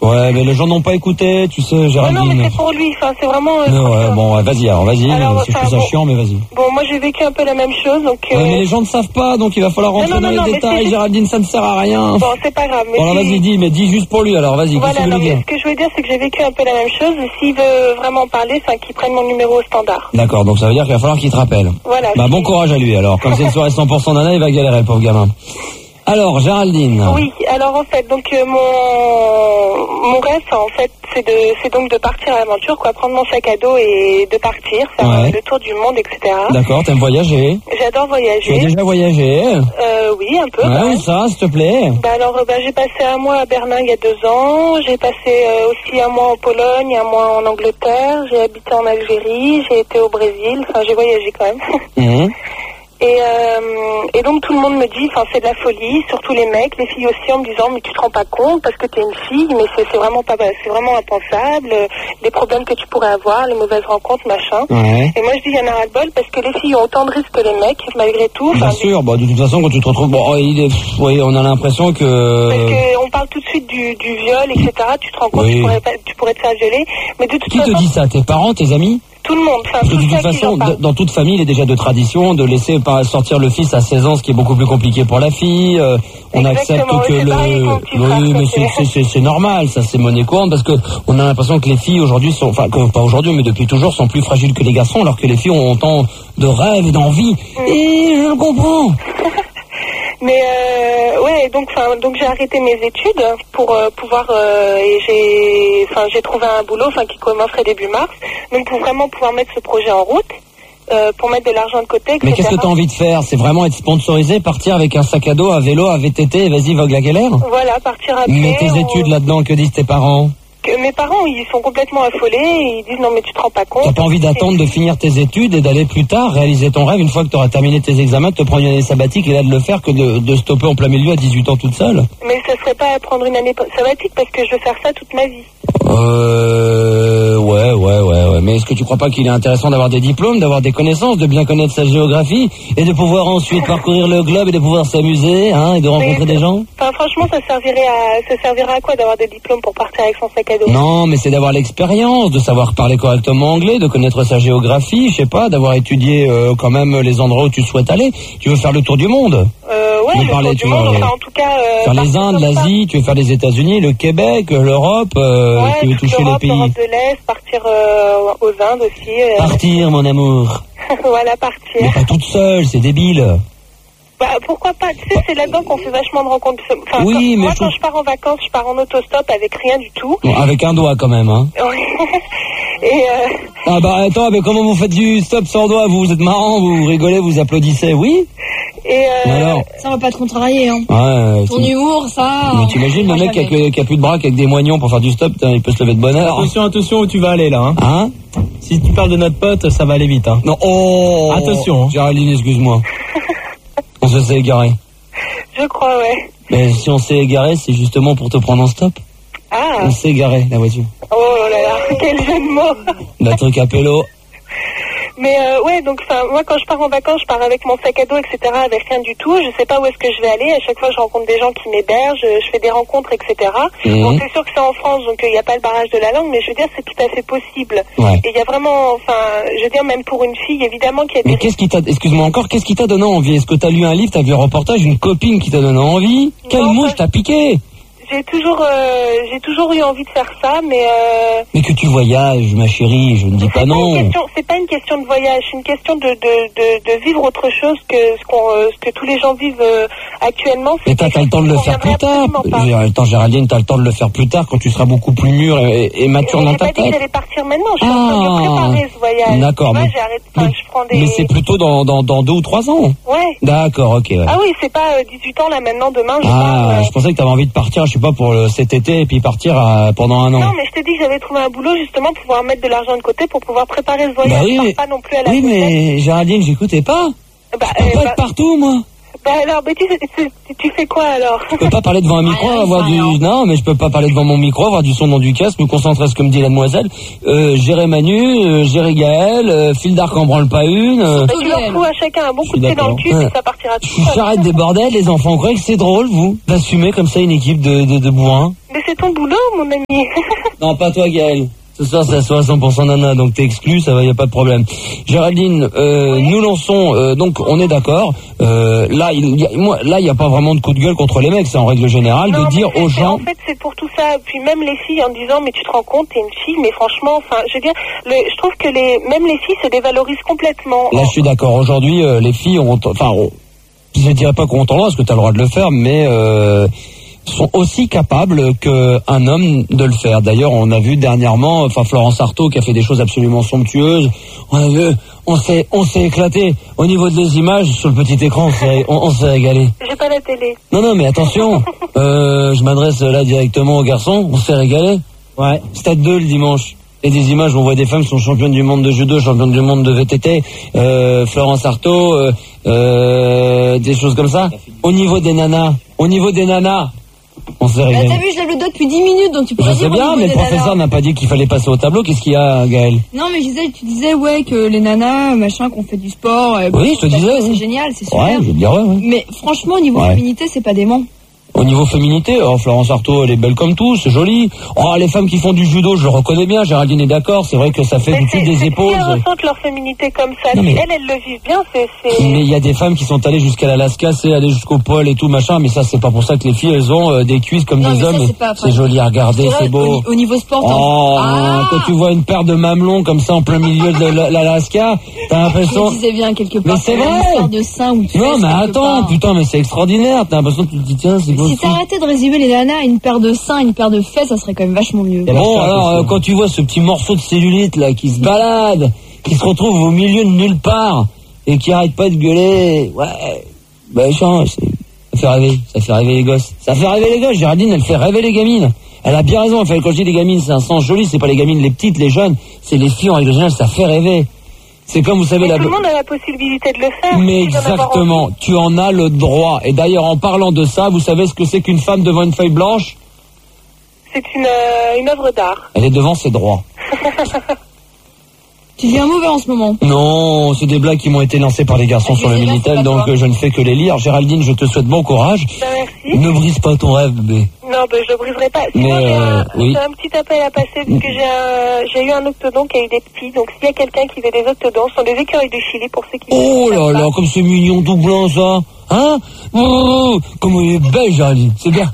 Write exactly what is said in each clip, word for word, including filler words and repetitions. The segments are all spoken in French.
Ouais, mais les gens n'ont pas écouté, tu sais, Géraldine. Non, non, mais c'est pour lui, enfin, c'est vraiment... Euh, non, ouais, bon, ouais, vas-y, alors, vas-y, alors, c'est plus ça bon, chiant, mais vas-y. Bon, moi, j'ai vécu un peu la même chose, donc... Euh... Ouais, mais les gens ne savent pas, donc il va falloir rentrer non, non, dans non, les détails, juste... Géraldine, ça ne sert à rien. Bon, c'est pas grave, mais... Bon, alors, vas-y, dis, mais dis juste pour lui, alors, vas-y, voilà, qu'est-ce que tu veux non, dire? Mais ce que je veux dire, c'est que j'ai vécu un peu la même chose, et s'il veut vraiment parler, enfin, qu'il prenne mon numéro au standard. D'accord, donc ça veut dire qu'il va falloir qu'il te rappelle. Voilà. Bah, bon courage à lui, alors, comme c'est une soirée cent pour cent nana, il va galérer, le pauvre gamin. Alors, Géraldine. Oui, alors en fait, donc euh, mon mon rêve, en fait, c'est de c'est donc de partir à l'aventure, quoi, prendre mon sac à dos et de partir, faire ouais. le tour du monde, et cetera. D'accord, t'aimes voyager? J'adore voyager. Tu as déjà voyagé? Euh, oui, un peu. Ouais, ça, s'il te plaît. Bah alors, bah, j'ai passé un mois à Berlin il y a deux ans. J'ai passé euh, aussi un mois en Pologne, un mois en Angleterre. J'ai habité en Algérie. J'ai été au Brésil. Enfin, j'ai voyagé quand même. Mmh. Et, euh, et donc tout le monde me dit, enfin c'est de la folie, surtout les mecs, les filles aussi, en me disant mais tu te rends pas compte parce que t'es une fille, mais c'est, c'est vraiment pas, c'est vraiment impensable, les problèmes que tu pourrais avoir, les mauvaises rencontres, machin. Ouais. Et moi je dis il y en a ras le bol parce que les filles ont autant de risques que les mecs malgré tout. Bien sûr, bah de toute façon quand tu te retrouves, bon, il est, oui, on a l'impression que. Parce que on parle tout de suite du, du viol, et cetera. Tu te rends compte, oui. tu pourrais pas, tu pourrais te faire violer, mais de toute Qui façon. Qui te dit ça? Tes parents, tes amis? Tout le monde. Enfin, Parce que de toute façon, dans toute famille, il est déjà de tradition de laisser sortir le fils à seize ans, ce qui est beaucoup plus compliqué pour la fille. Euh, on Exactement, accepte que le... Oui, mais c'est, c'est, c'est, c'est normal, ça c'est monnaie courante, parce que on a l'impression que les filles aujourd'hui sont, enfin, que, pas aujourd'hui, mais depuis toujours, sont plus fragiles que les garçons, alors que les filles ont autant de rêves et d'envie. Mm. Et je le comprends. Mais euh, ouais, donc enfin donc j'ai arrêté mes études pour euh, pouvoir euh, et j'ai enfin j'ai trouvé un boulot enfin qui commencerait début mars, donc pour vraiment pouvoir mettre ce projet en route, euh, pour mettre de l'argent de côté, et cetera. Mais qu'est-ce que tu as envie de faire? C'est vraiment être sponsorisé, partir avec un sac à dos, un vélo, un V T T et vas-y vogue la galère? Voilà, partir à pied. Mais tes ou... études là-dedans, que disent tes parents? Que mes parents, ils sont complètement affolés, et ils disent non mais tu te rends pas compte. T'as pas envie d'attendre de finir tes études et d'aller plus tard réaliser ton rêve une fois que tu auras terminé tes examens, de te prendre une année sabbatique et là de le faire que de, de stopper en plein milieu à dix-huit ans toute seule? Mais ça serait pas prendre une année sabbatique parce que je veux faire ça toute ma vie. Euh... Ouais, ouais, ouais, ouais. Mais est-ce que tu crois pas qu'il est intéressant d'avoir des diplômes, d'avoir des connaissances, de bien connaître sa géographie et de pouvoir ensuite parcourir le globe et de pouvoir s'amuser, hein, et de rencontrer mais, des gens? Enfin, franchement, ça servirait à, ça servirait à quoi d'avoir des diplômes pour partir avec son sac à dos? Non, mais c'est d'avoir l'expérience, de savoir parler correctement anglais, de connaître sa géographie, je sais pas, d'avoir étudié euh, quand même les endroits où tu souhaites aller. Tu veux faire le tour du monde? Euh, ouais, le parler, tour du monde, veux, enfin, en tout cas... Euh, faire les Indes, l'Asie, tu veux faire les États-Unis, le Québec, l'Europe, euh, ouais, tu veux toucher les pays... l'Europe de l'Est, partir euh, aux Indes aussi. Euh, partir, mon amour. Voilà, partir. Mais pas toute seule, c'est débile. Bah, pourquoi pas? Tu sais, c'est là-dedans qu'on fait vachement de rencontres. Enfin, oui, quand, mais moi, je... quand je pars en vacances, je pars en autostop avec rien du tout. Bon, avec un doigt quand même, hein. Oui. Et euh... Ah bah attends, mais comment vous faites du stop sans doigt? Vous, vous êtes marrant, vous rigolez, vous applaudissez, oui? Et euh... alors ça va pas te contrarier, hein. Ouais, ton humour, ça. Mais t'imagines le mec qui a, qui a plus de bras, avec des moignons pour faire du stop, il peut se lever de bonne heure. Attention, attention où tu vas aller là, hein. Hein? Si tu parles de notre pote, ça va aller vite, hein. Non, oh. Attention, hein. Géraldine, excuse-moi. On se s'est égaré. Je crois, ouais. Mais si on s'est égaré, c'est justement pour te prendre en stop. Ah. On s'est égaré, la voiture. Oh là là, quel jeu de mots. La truc à pélo. Mais euh, ouais, donc moi quand je pars en vacances, je pars avec mon sac à dos, et cetera, avec rien du tout. Je sais pas où est-ce que je vais aller. À chaque fois, je rencontre des gens qui m'hébergent, je fais des rencontres, et cetera. Mmh. Bon, c'est sûr que c'est en France, donc il n'y a pas le barrage de la langue, mais je veux dire, c'est tout à fait possible. Ouais. Et il y a vraiment, enfin, je veux dire, même pour une fille, évidemment qu'il y a des... Mais qu'est-ce qui t'a, excuse-moi encore, qu'est-ce qui t'a donné envie? Est-ce que t'as lu un livre, t'as vu un reportage, une copine qui t'a donné envie? Quelle non, mouche t'a piqué? J'ai toujours, euh, j'ai toujours eu envie de faire ça, mais... Euh... Mais que tu voyages, ma chérie, je ne dis pas non. Pas question, c'est pas une question de voyage, c'est une question de, de, de, de vivre autre chose que ce, qu'on, euh, ce que tous les gens vivent euh, actuellement. Mais t'as, t'as le temps de le faire plus tard. Le temps, Géraldine, t'as le temps de le faire plus tard quand tu seras beaucoup plus mûre et, et mature et dans ta tête. J'ai pas dit que j'allais partir maintenant, je suis ah, en train de préparer ce voyage. D'accord. Moi, mais, j'arrête, enfin, je prends des... mais c'est plutôt dans, dans, dans deux ou trois ans. Ouais. D'accord, ok. Ouais. Ah oui, c'est pas euh, dix-huit ans là maintenant, demain je ah, pars. Euh... je pensais que t'avais envie de partir, je sais pas, pour le, cet été et puis partir à, pendant un an. Non, mais je t'ai dit que j'avais trouvé un boulot justement pour pouvoir mettre de l'argent de côté pour pouvoir préparer ce voyage. Bah oui, je mais... pas non plus à la oui, mais Géraldine, j'écoutais pas. Bah, je peux euh, pas bah... être partout, moi. Bah alors, mais tu, tu, tu fais quoi alors? Je peux pas parler devant un micro, Ah, avoir ça, du... non. Non, mais je peux pas parler devant mon micro, avoir du son dans du casque, me concentrer sur ce que me dit la demoiselle. Euh, gérer Manu, euh, gérer Gaël, euh, Fildar qu'en branle pas une. Euh... Bah, tu leur fous à chacun un bon coup de pied dans le cul, Ouais. et ça partira tout Je seul. J'arrête des bordels, les enfants. Vous croyez que c'est drôle, vous, d'assumer comme ça une équipe de, de, de bourrins? Mais c'est ton boulot, mon ami. Non, pas toi, Gaël. Ce soir, c'est à soixante pour cent nana, donc t'es exclu, ça va, y a pas de problème. Géraldine, euh, Oui. nous lançons, euh, donc on est d'accord. Euh, là, il y a, moi, là, il y a pas vraiment de coup de gueule contre les mecs, c'est en règle générale Non, de mais dire c'est- aux c'est- gens. En fait, c'est pour tout ça. Puis même les filles en disant, mais tu te rends compte, t'es une fille, mais franchement, enfin, je veux dire, le, je trouve que les, même les filles se dévalorisent complètement. Là, je suis d'accord. Aujourd'hui, euh, les filles ont, enfin, ont- je dirais pas qu'on tendance, parce que t'as le droit de le faire, mais euh, sont aussi capables qu'un homme de le faire. D'ailleurs, on a vu dernièrement, enfin Florence Artaud qui a fait des choses absolument somptueuses. On a vu, on s'est, on s'est éclaté au niveau des images sur le petit écran. On s'est, on, on s'est régalé. J'ai pas la télé. Non, non, mais attention. euh, je m'adresse là directement aux garçons. On s'est régalé. Ouais. Stade deux le dimanche. Et des images où on voit des femmes qui sont championnes du monde de judo, championnes du monde de V T T, euh, Florence Artaud, euh, euh, des choses comme ça. Au niveau des nanas, au niveau des nanas, on s'est Bah, régalé. t'as vu, je lève le doigt depuis dix minutes, donc tu peux Je pas sais dire au bien, niveau mais le des professeur nanas. n'a pas dit qu'il fallait passer au tableau. Qu'est-ce qu'il y a, Gaël? Non, mais je disais, tu disais, ouais, que les nanas, machin, qu'on fait du sport. euh, Oui, je te bah, disais, C'est oui. génial, c'est super. Ouais, je dirais, ouais. Mais franchement, au niveau Ouais. féminité, c'est pas dément. Au niveau féminité, oh, Florence Artaud, elle est belle comme tout, c'est joli. Oh, les femmes qui font du judo, je le reconnais bien, Géraldine est d'accord, c'est vrai que ça fait Mais du c'est, dessus des c'est- épaules. si elles ressentent leur féminité comme ça, Non, si mais- elles, elles le vivent bien, c'est, c'est... Mais il y a des femmes qui sont allées jusqu'à l'Alaska, c'est aller jusqu'au pôle et tout machin, mais ça c'est pas pour ça que les filles elles ont euh, des cuisses comme Non, des mais ça, hommes. c'est et pas- c'est joli à regarder, C'est vrai, c'est beau. Au, ni- au niveau sport, Oh, ah quand tu vois une paire de mamelons comme ça en plein milieu de la- l'Alaska, t'as Je l'impression. me disais bien quelque part. Mais c'est qu'il y avait vrai. une histoire de sein ou de Non fesses mais quelque attends, part. putain mais c'est extraordinaire. T'as l'impression que tu te dis tiens c'est beau. Si t'arrêtais de résumer les nanas à une paire de seins, une paire de fesses, ça serait quand même vachement mieux. Et Bon alors, alors euh, attention. quand tu vois ce petit morceau de cellulite là qui se balade, qui se retrouve au milieu de nulle part et qui arrête pas de gueuler, ouais, bah change, c'est- ça fait rêver, ça fait rêver les gosses, ça fait rêver les gosses. Géraldine elle fait rêver les gamines. Elle a bien raison, elle fait, quand je dis les gamines c'est un sens joli, c'est pas les gamines les petites, les jeunes, c'est les filles en règle générale, ça fait rêver. C'est comme vous savez Mais la. tout le monde a la possibilité de le faire. Mais il suffit d'en avoir exactement, envie. tu en as le droit. Et d'ailleurs, en parlant de ça, vous savez ce que c'est qu'une femme devant une feuille blanche? C'est une, euh, une œuvre d'art. Elle est devant ses droits. Tu deviens mauvais en ce moment. Non, c'est des blagues qui m'ont été lancées par les garçons Ah, sur le je sais bien, Minitel, c'est pas donc toi. euh, je ne fais que les lire. Géraldine, je te souhaite bon courage. Ben, merci. Ne brise pas ton rêve, bébé. Non, ben, je le briserai pas. Mais, Sinon, j'ai, euh, un, oui. j'ai un petit appel à passer parce que j'ai, un, j'ai eu un octodon qui a eu des petits. Donc, s'il y a quelqu'un qui veut des octodons, ce sont des écureuils du Chili pour ceux qui Oh ne là savent là, pas. comme c'est mignon tout blanc ça. Hein? Oh, comme il est belle, Géraldine. C'est bien.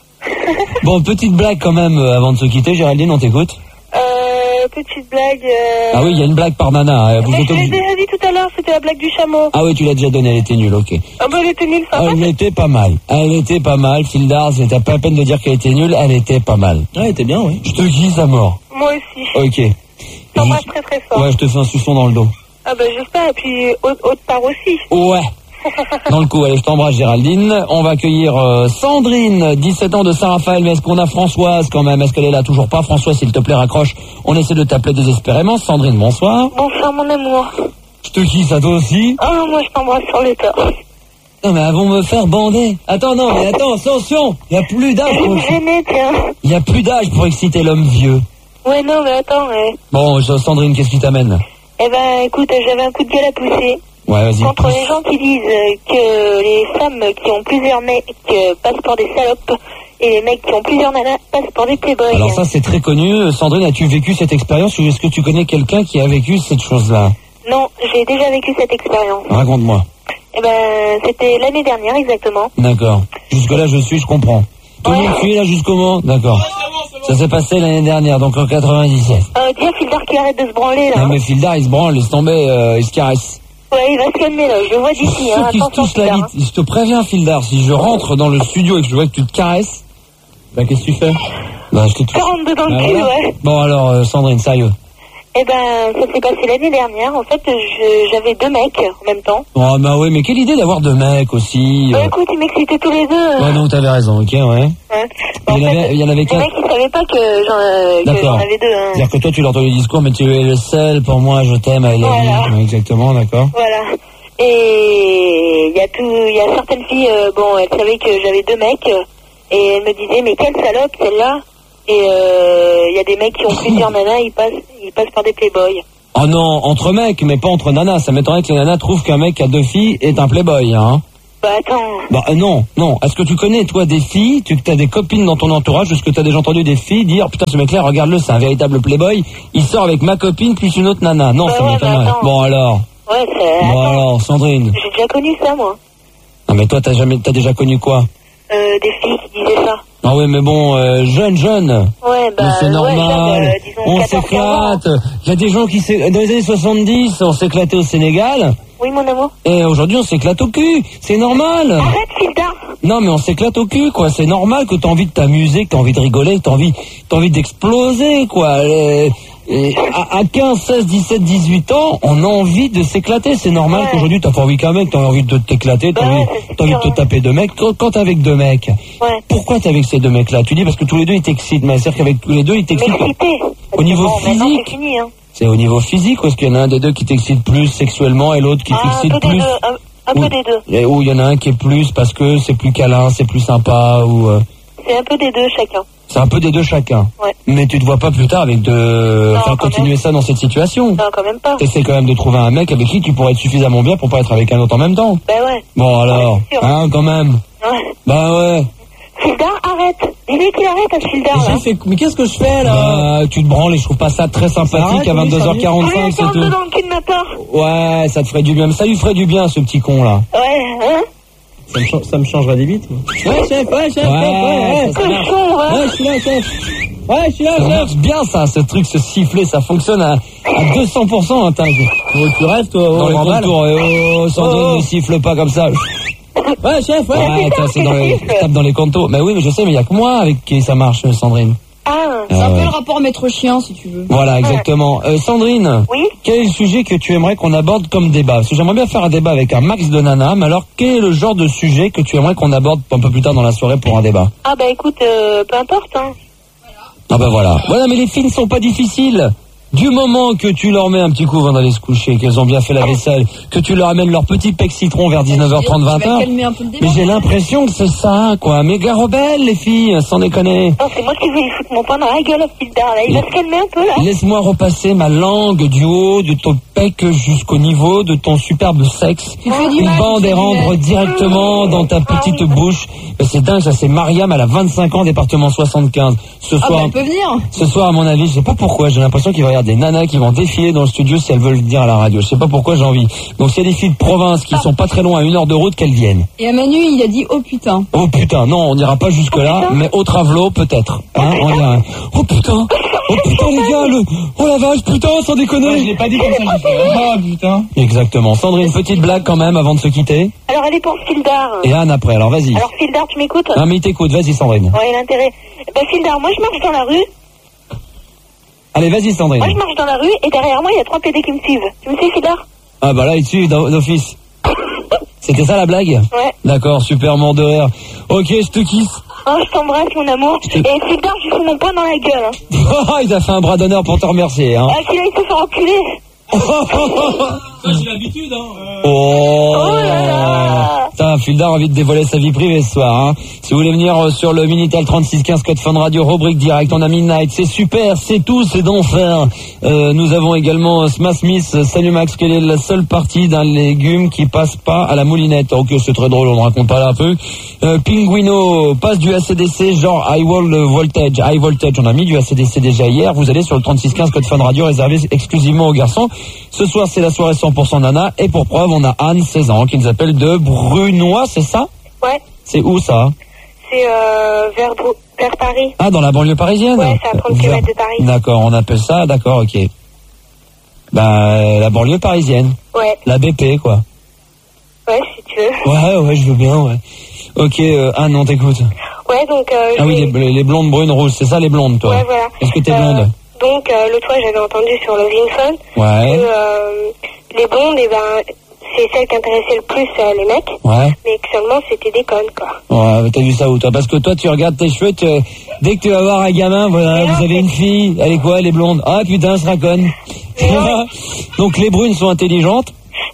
Bon, petite blague quand même euh, avant de se quitter, Géraldine, on t'écoute. Euh, petite blague. Euh... Ah oui, il y a une blague par nana. hein, Vous Mais êtes je l'ai obligé- déjà dit tout à l'heure, c'était la blague du chameau. Ah oui, tu l'as déjà donnée, elle était nulle, ok. Ah ben, elle était nulle, ça va. Elle était pas mal. Elle était pas mal. Fildar, c'était pas la peine de dire qu'elle était nulle. Elle était pas mal. Ouais, t'es bien, oui. Je te guise à mort. Moi aussi. Ok. Je t'embrasse Je- très très fort. Ouais, je te fais un suçon dans le dos. Ah ben, j'espère. Et puis, autre, autre part aussi. Ouais. Dans le coup, allez, je t'embrasse, Géraldine. On va accueillir euh, Sandrine, dix-sept ans de Saint-Raphaël. Mais est-ce qu'on a Françoise quand même? Est-ce qu'elle est là? Toujours pas. Françoise, s'il te plaît, raccroche. On essaie de t'appeler désespérément. Sandrine, bonsoir. Bonsoir, mon amour. Je te guise à toi aussi. Oh, moi, je t'embrasse sur le torse. Non, mais elles vont me faire bander. Attends, non, mais attends, attention. Il y a plus d'âge Je vais pour... me gêner, tiens. Il y a plus d'âge pour exciter l'homme vieux. Ouais, non, mais attends. Ouais. Bon, Sandrine, qu'est-ce qui t'amène? Eh ben, écoute, j'avais un coup de gueule à pousser. Ouais, vas-y. Contre les gens qui disent euh, que les femmes qui ont plusieurs mecs euh, passent pour des salopes et les mecs qui ont plusieurs nanas passent pour des playboys. Alors ça, c'est très connu. Sandrine, as-tu vécu cette expérience ou est-ce que tu connais quelqu'un qui a vécu cette chose-là? Non, j'ai déjà vécu cette expérience. Raconte-moi. Eh ben, c'était l'année dernière exactement. D'accord. Jusque-là, je suis, je comprends. Tout le Ouais. monde suit là jusqu'au moment? D'accord. Ça s'est passé l'année dernière, donc en quatre-vingt-dix-sept. Euh, dis à Fildar qu'il arrête de se branler là. Non mais Fildar, il se branle, laisse tomber, euh, il se caresse. Ouais, il va se calmer là, je le vois Je suis d'ici. sûr Hein. qu'il se Attention touche la Fildar. bite. Je te préviens, Fildar, si je rentre dans le studio et que je vois que tu te caresses, Bah, qu'est-ce que tu fais? bah je te touche. quarante-deux dans le Bah, cul, voilà. ouais. Bon alors, euh, Sandrine, sérieux. Eh ben, ça s'est passé l'année dernière. En fait, je- j'avais deux mecs en même temps. Oh bah ouais, mais quelle idée d'avoir deux mecs aussi. Bah euh. écoute, ils m'excitaient tous les deux. Ouais, non, t'avais raison, ok, ouais. Hein. Il En y en fait, avait, il y en avait les qu'un. mecs, ils savaient pas que j'en, euh, que j'en D'accord. avais deux. Hein. C'est-à-dire que toi, tu leur entends le discours, mais tu es le seul pour moi, je t'aime, I love Voilà. you. Ouais, exactement, d'accord. Voilà. Et il y a tout, il y a certaines filles, euh, bon, elles savaient que j'avais deux mecs, euh, et elles me disaient, mais quelle salope celle-là. Et il euh, y a des mecs qui ont plusieurs nanas, ils passent, ils passent par des playboys. Oh non, entre mecs, mais pas entre nanas. Ça m'étonnerait que les nanas trouvent qu'un mec qui a deux filles est un playboy, hein. Bah attends. Bah euh, non, non. Est-ce que tu connais, toi, des filles, tu as des copines dans ton entourage, est-ce que tu as déjà entendu des filles dire, putain, ce mec-là, regarde-le, c'est un véritable playboy, il sort avec ma copine plus une autre nana. Non, bah ça ouais, m'étonnerait. bah Bon alors. Ouais, c'est... Bon attends. alors, Sandrine. J'ai déjà connu ça, moi. Non mais toi, t'as jamais, t'as déjà connu quoi? Euh, des filles qui disaient ça. Ah oui, mais bon, euh, jeune, jeune. Ouais, bah, mais c'est normal. ouais, jeune, euh, disons on quatorze, s'éclate. Il y a des gens qui s'é... dans les années soixante-dix, on s'éclatait au Sénégal. Oui, mon amour. Et aujourd'hui, on s'éclate au cul. C'est normal. Arrête, Filda. Non, mais on s'éclate au cul, quoi. C'est normal que t'as envie de t'amuser, que t'as envie de rigoler, que t'as envie, t'as envie d'exploser, quoi. Et, et à, à quinze, seize, dix-sept, dix-huit ans, on a envie de s'éclater. C'est normal ouais. qu'aujourd'hui, t'as pas envie qu'un mec, t'as envie de t'éclater, t'as bah envie, ouais, t'as envie de te taper deux mecs. Quand, quand t'es avec deux mecs, ouais. pourquoi t'es avec ces deux mecs-là? Tu dis parce que tous les deux, ils t'excitent. Mais c'est-à-dire qu'avec tous les deux, ils t'excitent. Au niveau bon, physique. C'est fini, hein. C'est au niveau physique, ou est-ce qu'il y en a un des deux qui t'excite plus sexuellement et l'autre qui ah, t'excite un peu plus des deux, un, un ou, peu des deux. Et où il y en a un qui est plus parce que c'est plus câlin, c'est plus sympa, ou... Euh, c'est un peu des deux chacun. C'est un peu des deux chacun. Ouais. Mais tu te vois pas plus tard avec de... Non, Enfin, continuer même. ça dans cette situation. Non, quand même pas. T'essaies quand même de trouver un mec avec qui tu pourrais être suffisamment bien pour pas être avec un autre en même temps. Bah ouais. Bon alors, ouais, hein, quand même. Ouais. Bah ouais. Filda, arrête. Dis-lui qu'il arrête, à Filda, là. Fait... Mais qu'est-ce que je fais, là? Bah, tu te branles et je trouve pas ça très sympathique à vingt-deux heures quarante-cinq. C'est tout. Dans le cul de ma part. Ouais, ça te ferait du bien. Ça lui ferait du bien, ce petit con, là. Ouais, hein? Ça me, ch- ça me changerait des bites. Ouais, chef, ouais, chef, Ouais, ouais, ouais. ça marche. Cochon, hein? Ouais, je suis là, chef. Ouais, je suis là, Ça chef. marche bien, ça, ce truc, ce sifflet, ça fonctionne à, à deux cents pour cent, hein, t'as. Oh, tu rêves, toi, Dans oh, les remballe. contours, et oh, Sandrine Oh. ne siffle pas comme ça. Ouais, chef, ouais. Ouais, t'as, c'est dans les, tape dans les contours. Mais oui, mais je sais, mais il y a que moi avec qui ça marche, Sandrine. Ah. C'est un Ah peu ouais. le rapport maître-chien, si tu veux. Voilà, exactement. Euh, Sandrine, Oui? quel est le sujet que tu aimerais qu'on aborde comme débat? Parce que j'aimerais bien faire un débat avec un max de nana, mais alors quel est le genre de sujet que tu aimerais qu'on aborde un peu plus tard dans la soirée pour un débat? Ah, bah écoute, euh, peu importe, hein. Ah bah voilà. Voilà, mais les filles ne sont pas difficiles. Du moment que tu leur mets un petit coup avant d'aller se coucher, qu'elles ont bien fait la vaisselle, que tu leur amènes leur petit pec citron vers dix-neuf heures trente, vingt heures. Mais j'ai l'impression que c'est ça, quoi. Méga rebelles, les filles, sans déconner. Non, c'est moi qui vais lui foutre mon poing dans la gueule, Filda, là. Il va se calmer un peu, là. Laisse-moi repasser ma langue du haut de ton pec jusqu'au niveau de ton superbe sexe. Tu fais du Une mal, tu bande fais et du rendre mal. directement dans ta petite bouche. Mais c'est dingue, ça, c'est Mariam, elle a vingt-cinq ans, département soixante-quinze. Ce Ah bah soir, elle peut venir. ce soir, à mon avis, je sais pas pourquoi, j'ai l'impression qu'il va y avoir des nanas qui vont défiler dans le studio si elles veulent le dire à la radio. Je sais pas pourquoi j'ai envie. Donc s'il y a des filles de province qui sont pas très loin, à une heure de route, qu'elles viennent. Et à Manu, il a dit oh putain. Oh putain, non, on n'ira pas jusque là, mais au travelot peut-être. Hein, on ira. Oh putain, oh putain les gars, le... oh la vache, putain, sans déconner. Je l'ai pas dit comme ça, j'ai fait. Oh, putain. Exactement. Sandrine, petite blague quand même avant de se quitter. Alors, elle est pour Fildar. Et Anne après, alors vas-y. Alors, Fildar, tu m'écoutes? Non mais il t'écoute, vas-y Sandrine. Ouais, il a intérêt. Bah, Fildar, moi, je marche dans la rue. Allez, vas-y Sandrine. Moi, je marche dans la rue et derrière moi, il y a trois pédés qui me suivent. Tu me sais, Fildar? Ah bah là, il suit d'office. C'était ça la blague? Ouais. D'accord, super, mort de rire. Ok, je te kiffe. Oh, je t'embrasse, mon amour. te- Et Fildar, je lui fous mon poing dans la gueule. Hein. Oh, il t'a fait un bras d'honneur pour te remercier, hein. Ah, celui-là, il se fait enculer. Ça, j'ai l'habitude, hein. Euh... Oh, Oh là là. Putain, Fildar a envie de dévoiler sa vie privée ce soir, hein. Si vous voulez venir euh, sur le Minitel trente-six quinze code Fun Radio, rubrique direct, on a Midnight, c'est super, c'est tout, c'est d'enfer. Euh, nous avons également euh, Smash Smith, euh, salut Max, quelle est la seule partie d'un légume qui passe pas à la moulinette? Ok, c'est très drôle, on ne raconte pas là un peu. Euh, Pinguino, passe du A C D C, genre High Wall Voltage, High Voltage, on a mis du A C D C déjà hier, vous allez sur le trente-six quinze code Fun Radio, réservé exclusivement aux garçons. Ce soir, c'est la soirée cent pour cent nana, et pour preuve, on a Anne, seize ans, qui nous appelle de Brunois, c'est ça? Ouais. C'est où ça? C'est euh, vers, Brou- vers Paris. Ah, dans la banlieue parisienne? Ouais, c'est à trente Vers- kilomètres de Paris. D'accord, on appelle ça, d'accord, ok. Bah, euh, la banlieue parisienne. Ouais. La B P, quoi. Ouais, si tu veux. Ouais, ouais, je veux bien, ouais. Ok, euh, Anne, on t'écoute. Ouais, donc... Euh, Ah oui, j'ai- les, les blondes, brunes, rouges, c'est ça les blondes, toi? Ouais, voilà. Est-ce que t'es Euh, blonde? Donc, euh, l'autre fois, j'avais entendu sur le Vinson Ouais. que euh, les blondes, eh ben, c'est celles qui intéressaient le plus euh, les mecs, Ouais. mais que seulement c'était des connes, quoi. Ouais, mais t'as vu ça où, toi? Parce que toi, tu regardes tes cheveux, tu- dès que tu vas voir un gamin, voilà, Mais non, vous avez c'est- une fille, elle est quoi, elle est blonde? Ah, putain, elle sera conne. Mais non. Donc, les brunes sont intelligentes?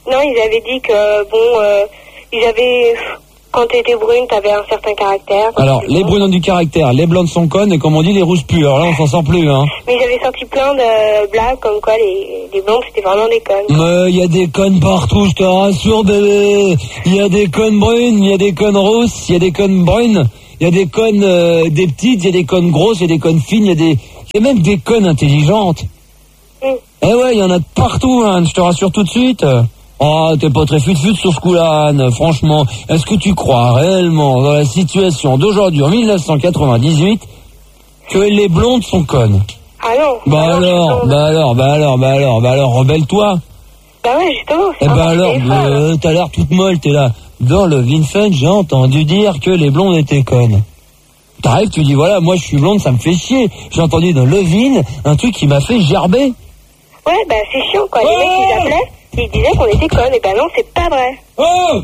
Non, ils avaient dit que, bon, euh, ils avaient... Quand t'étais brune, t'avais un certain caractère. Alors, les brunes ont du caractère, les blondes sont connes, et comme on dit, les rouges puent. Alors là, on s'en sort plus, hein. Mais j'avais sorti plein de blagues comme quoi les, les blondes, c'était vraiment des connes. Mais il y a des connes partout, je te rassure, bébé. Il y a des connes brunes, il y a des connes rousses, il y a des connes brunes, il y a des connes euh, des petites, il y a des connes grosses, il y a des connes fines, il y a des... Il y a même des connes intelligentes. Mm. Eh ouais, il y en a de partout, hein, je te rassure tout de suite. Oh, t'es pas très fut-fut sur ce coup-là, Anne. Franchement, est-ce que tu crois réellement dans la situation d'aujourd'hui, en mille neuf cent quatre-vingt-dix-huit, que les blondes sont connes? Ah non. Bah alors, alors bah alors, bah alors, bah alors, bah alors, rebelle-toi. Bah ouais, justement. Eh bah alors, euh, t'as l'air toute molle, t'es là. Dans le Vinfun, j'ai entendu dire que les blondes étaient connes. T'arrives, tu dis, voilà, moi je suis blonde, ça me fait chier. J'ai entendu dans le Vin un truc qui m'a fait gerber. Ouais, bah c'est chiant, quoi. Les oh mecs, ils appelaient, ils disaient qu'on était connes. Et bah non, c'est pas vrai. Oh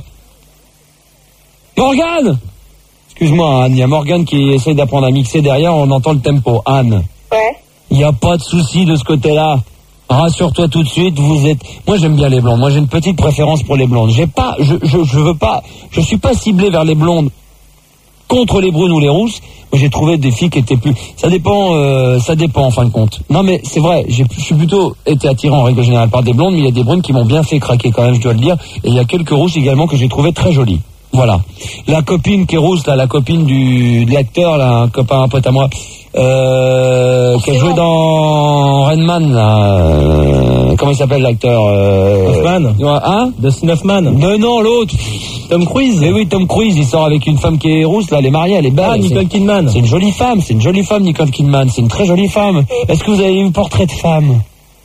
Morgane! Excuse-moi, Anne, il y a Morgane qui essaie d'apprendre à mixer derrière, on entend le tempo. Anne. Ouais. Il n'y a pas de souci de ce côté-là. Rassure-toi tout de suite, vous êtes... Moi, j'aime bien les blondes. Moi, j'ai une petite préférence pour les blondes. J'ai pas... Je, je, je veux pas... Je suis pas ciblé vers les blondes contre les brunes ou les rousses. Moi, j'ai trouvé des filles qui étaient plus... Ça dépend, euh, ça dépend, en fin de compte. Non, mais c'est vrai, j'ai, je suis plutôt été attiré en règle générale par des blondes, mais il y a des brunes qui m'ont bien fait craquer quand même, je dois le dire. Et il y a quelques rousses également que j'ai trouvé très jolies. Voilà. La copine qui est rousse, là, la copine du, de l'acteur, là, un copain, un pote à moi, euh, qui a joué dans Rain Man, là, euh, comment il s'appelle l'acteur, euh, Hoffman. Hein? Dustin Hoffman. Non, non, l'autre. Tom Cruise. Mais oui, Tom Cruise, il sort avec une femme qui est rousse, là, elle est mariée, elle est belle. Ah, Nicole Kidman. C'est une jolie femme, c'est une jolie femme, Nicole Kidman, c'est une très jolie femme. Est-ce que vous avez vu Portrait de femme?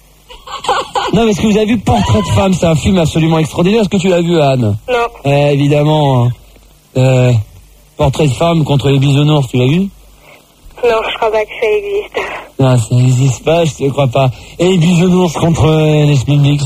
Non, mais est-ce que vous avez vu Portrait de femme? C'est un film absolument extraordinaire. Est-ce que tu l'as vu, Anne? Non. Eh, évidemment. Euh, Portrait de femme contre les bisounours, tu l'as vu? Non, je crois pas que ça existe. Non, ça n'existe pas, je te crois pas. Et les bisounours contre euh, les Spinbix?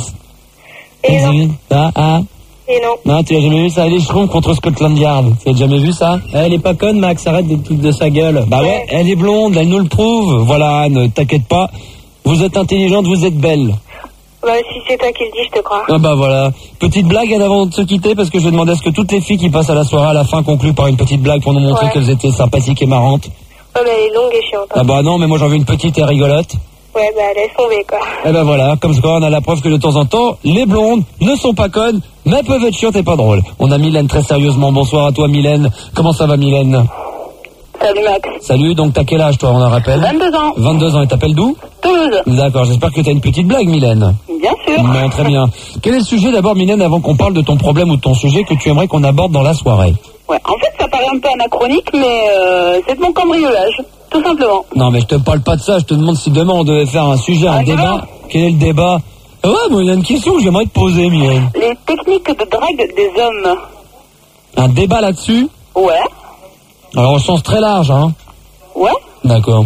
Et non. Ah, ah. Et non. Non, tu l'as jamais vu ça? Et les Schtroumpfs contre Scotland Yard. Tu as jamais vu ça? Elle est pas conne, Max, arrête des trucs de sa gueule. Bah ouais, elle est blonde, elle nous le prouve. Voilà, Anne, t'inquiète pas. Vous êtes intelligente, vous êtes belle. Bah si c'est toi qui le dis, je te crois. Ah bah voilà. Petite blague Anne, avant de se quitter, parce que je demandais à ce que toutes les filles qui passent à la soirée à la fin concluent par une petite blague pour nous montrer ouais. qu'elles étaient sympathiques et marrantes. Ouais, mais elle est longue et chiante. Hein. Ah bah non, mais moi j'en veux une petite et rigolote. Ouais, bah laisse tomber, quoi. Eh ben voilà, comme ça on a la preuve que de temps en temps, les blondes ne sont pas connes, mais peuvent être chiantes et pas drôles. On a Mylène très sérieusement. Bonsoir à toi Mylène. Comment ça va Mylène? Salut Max. Salut, donc t'as quel âge toi, on en rappelle? vingt-deux ans. vingt-deux ans, et t'appelles d'où? Toulouse. D'accord, j'espère que t'as une petite blague Mylène. Bien sûr. Non, très bien. Quel est le sujet d'abord Mylène, avant qu'on parle de ton problème ou de ton sujet que tu aimerais qu'on aborde dans la soirée? Ouais, en fait ça paraît un peu anachronique, mais euh, c'est de mon cambriolage, tout simplement. Non mais je te parle pas de ça, je te demande si demain on devait faire un sujet, un ah, débat. Non. Quel est le débat? Ah ouais, moi il y a une question que j'aimerais te poser Mylène. Les techniques de drague des hommes. Un débat là-dessus? Ouais. Alors au sens très large, hein? Ouais. D'accord.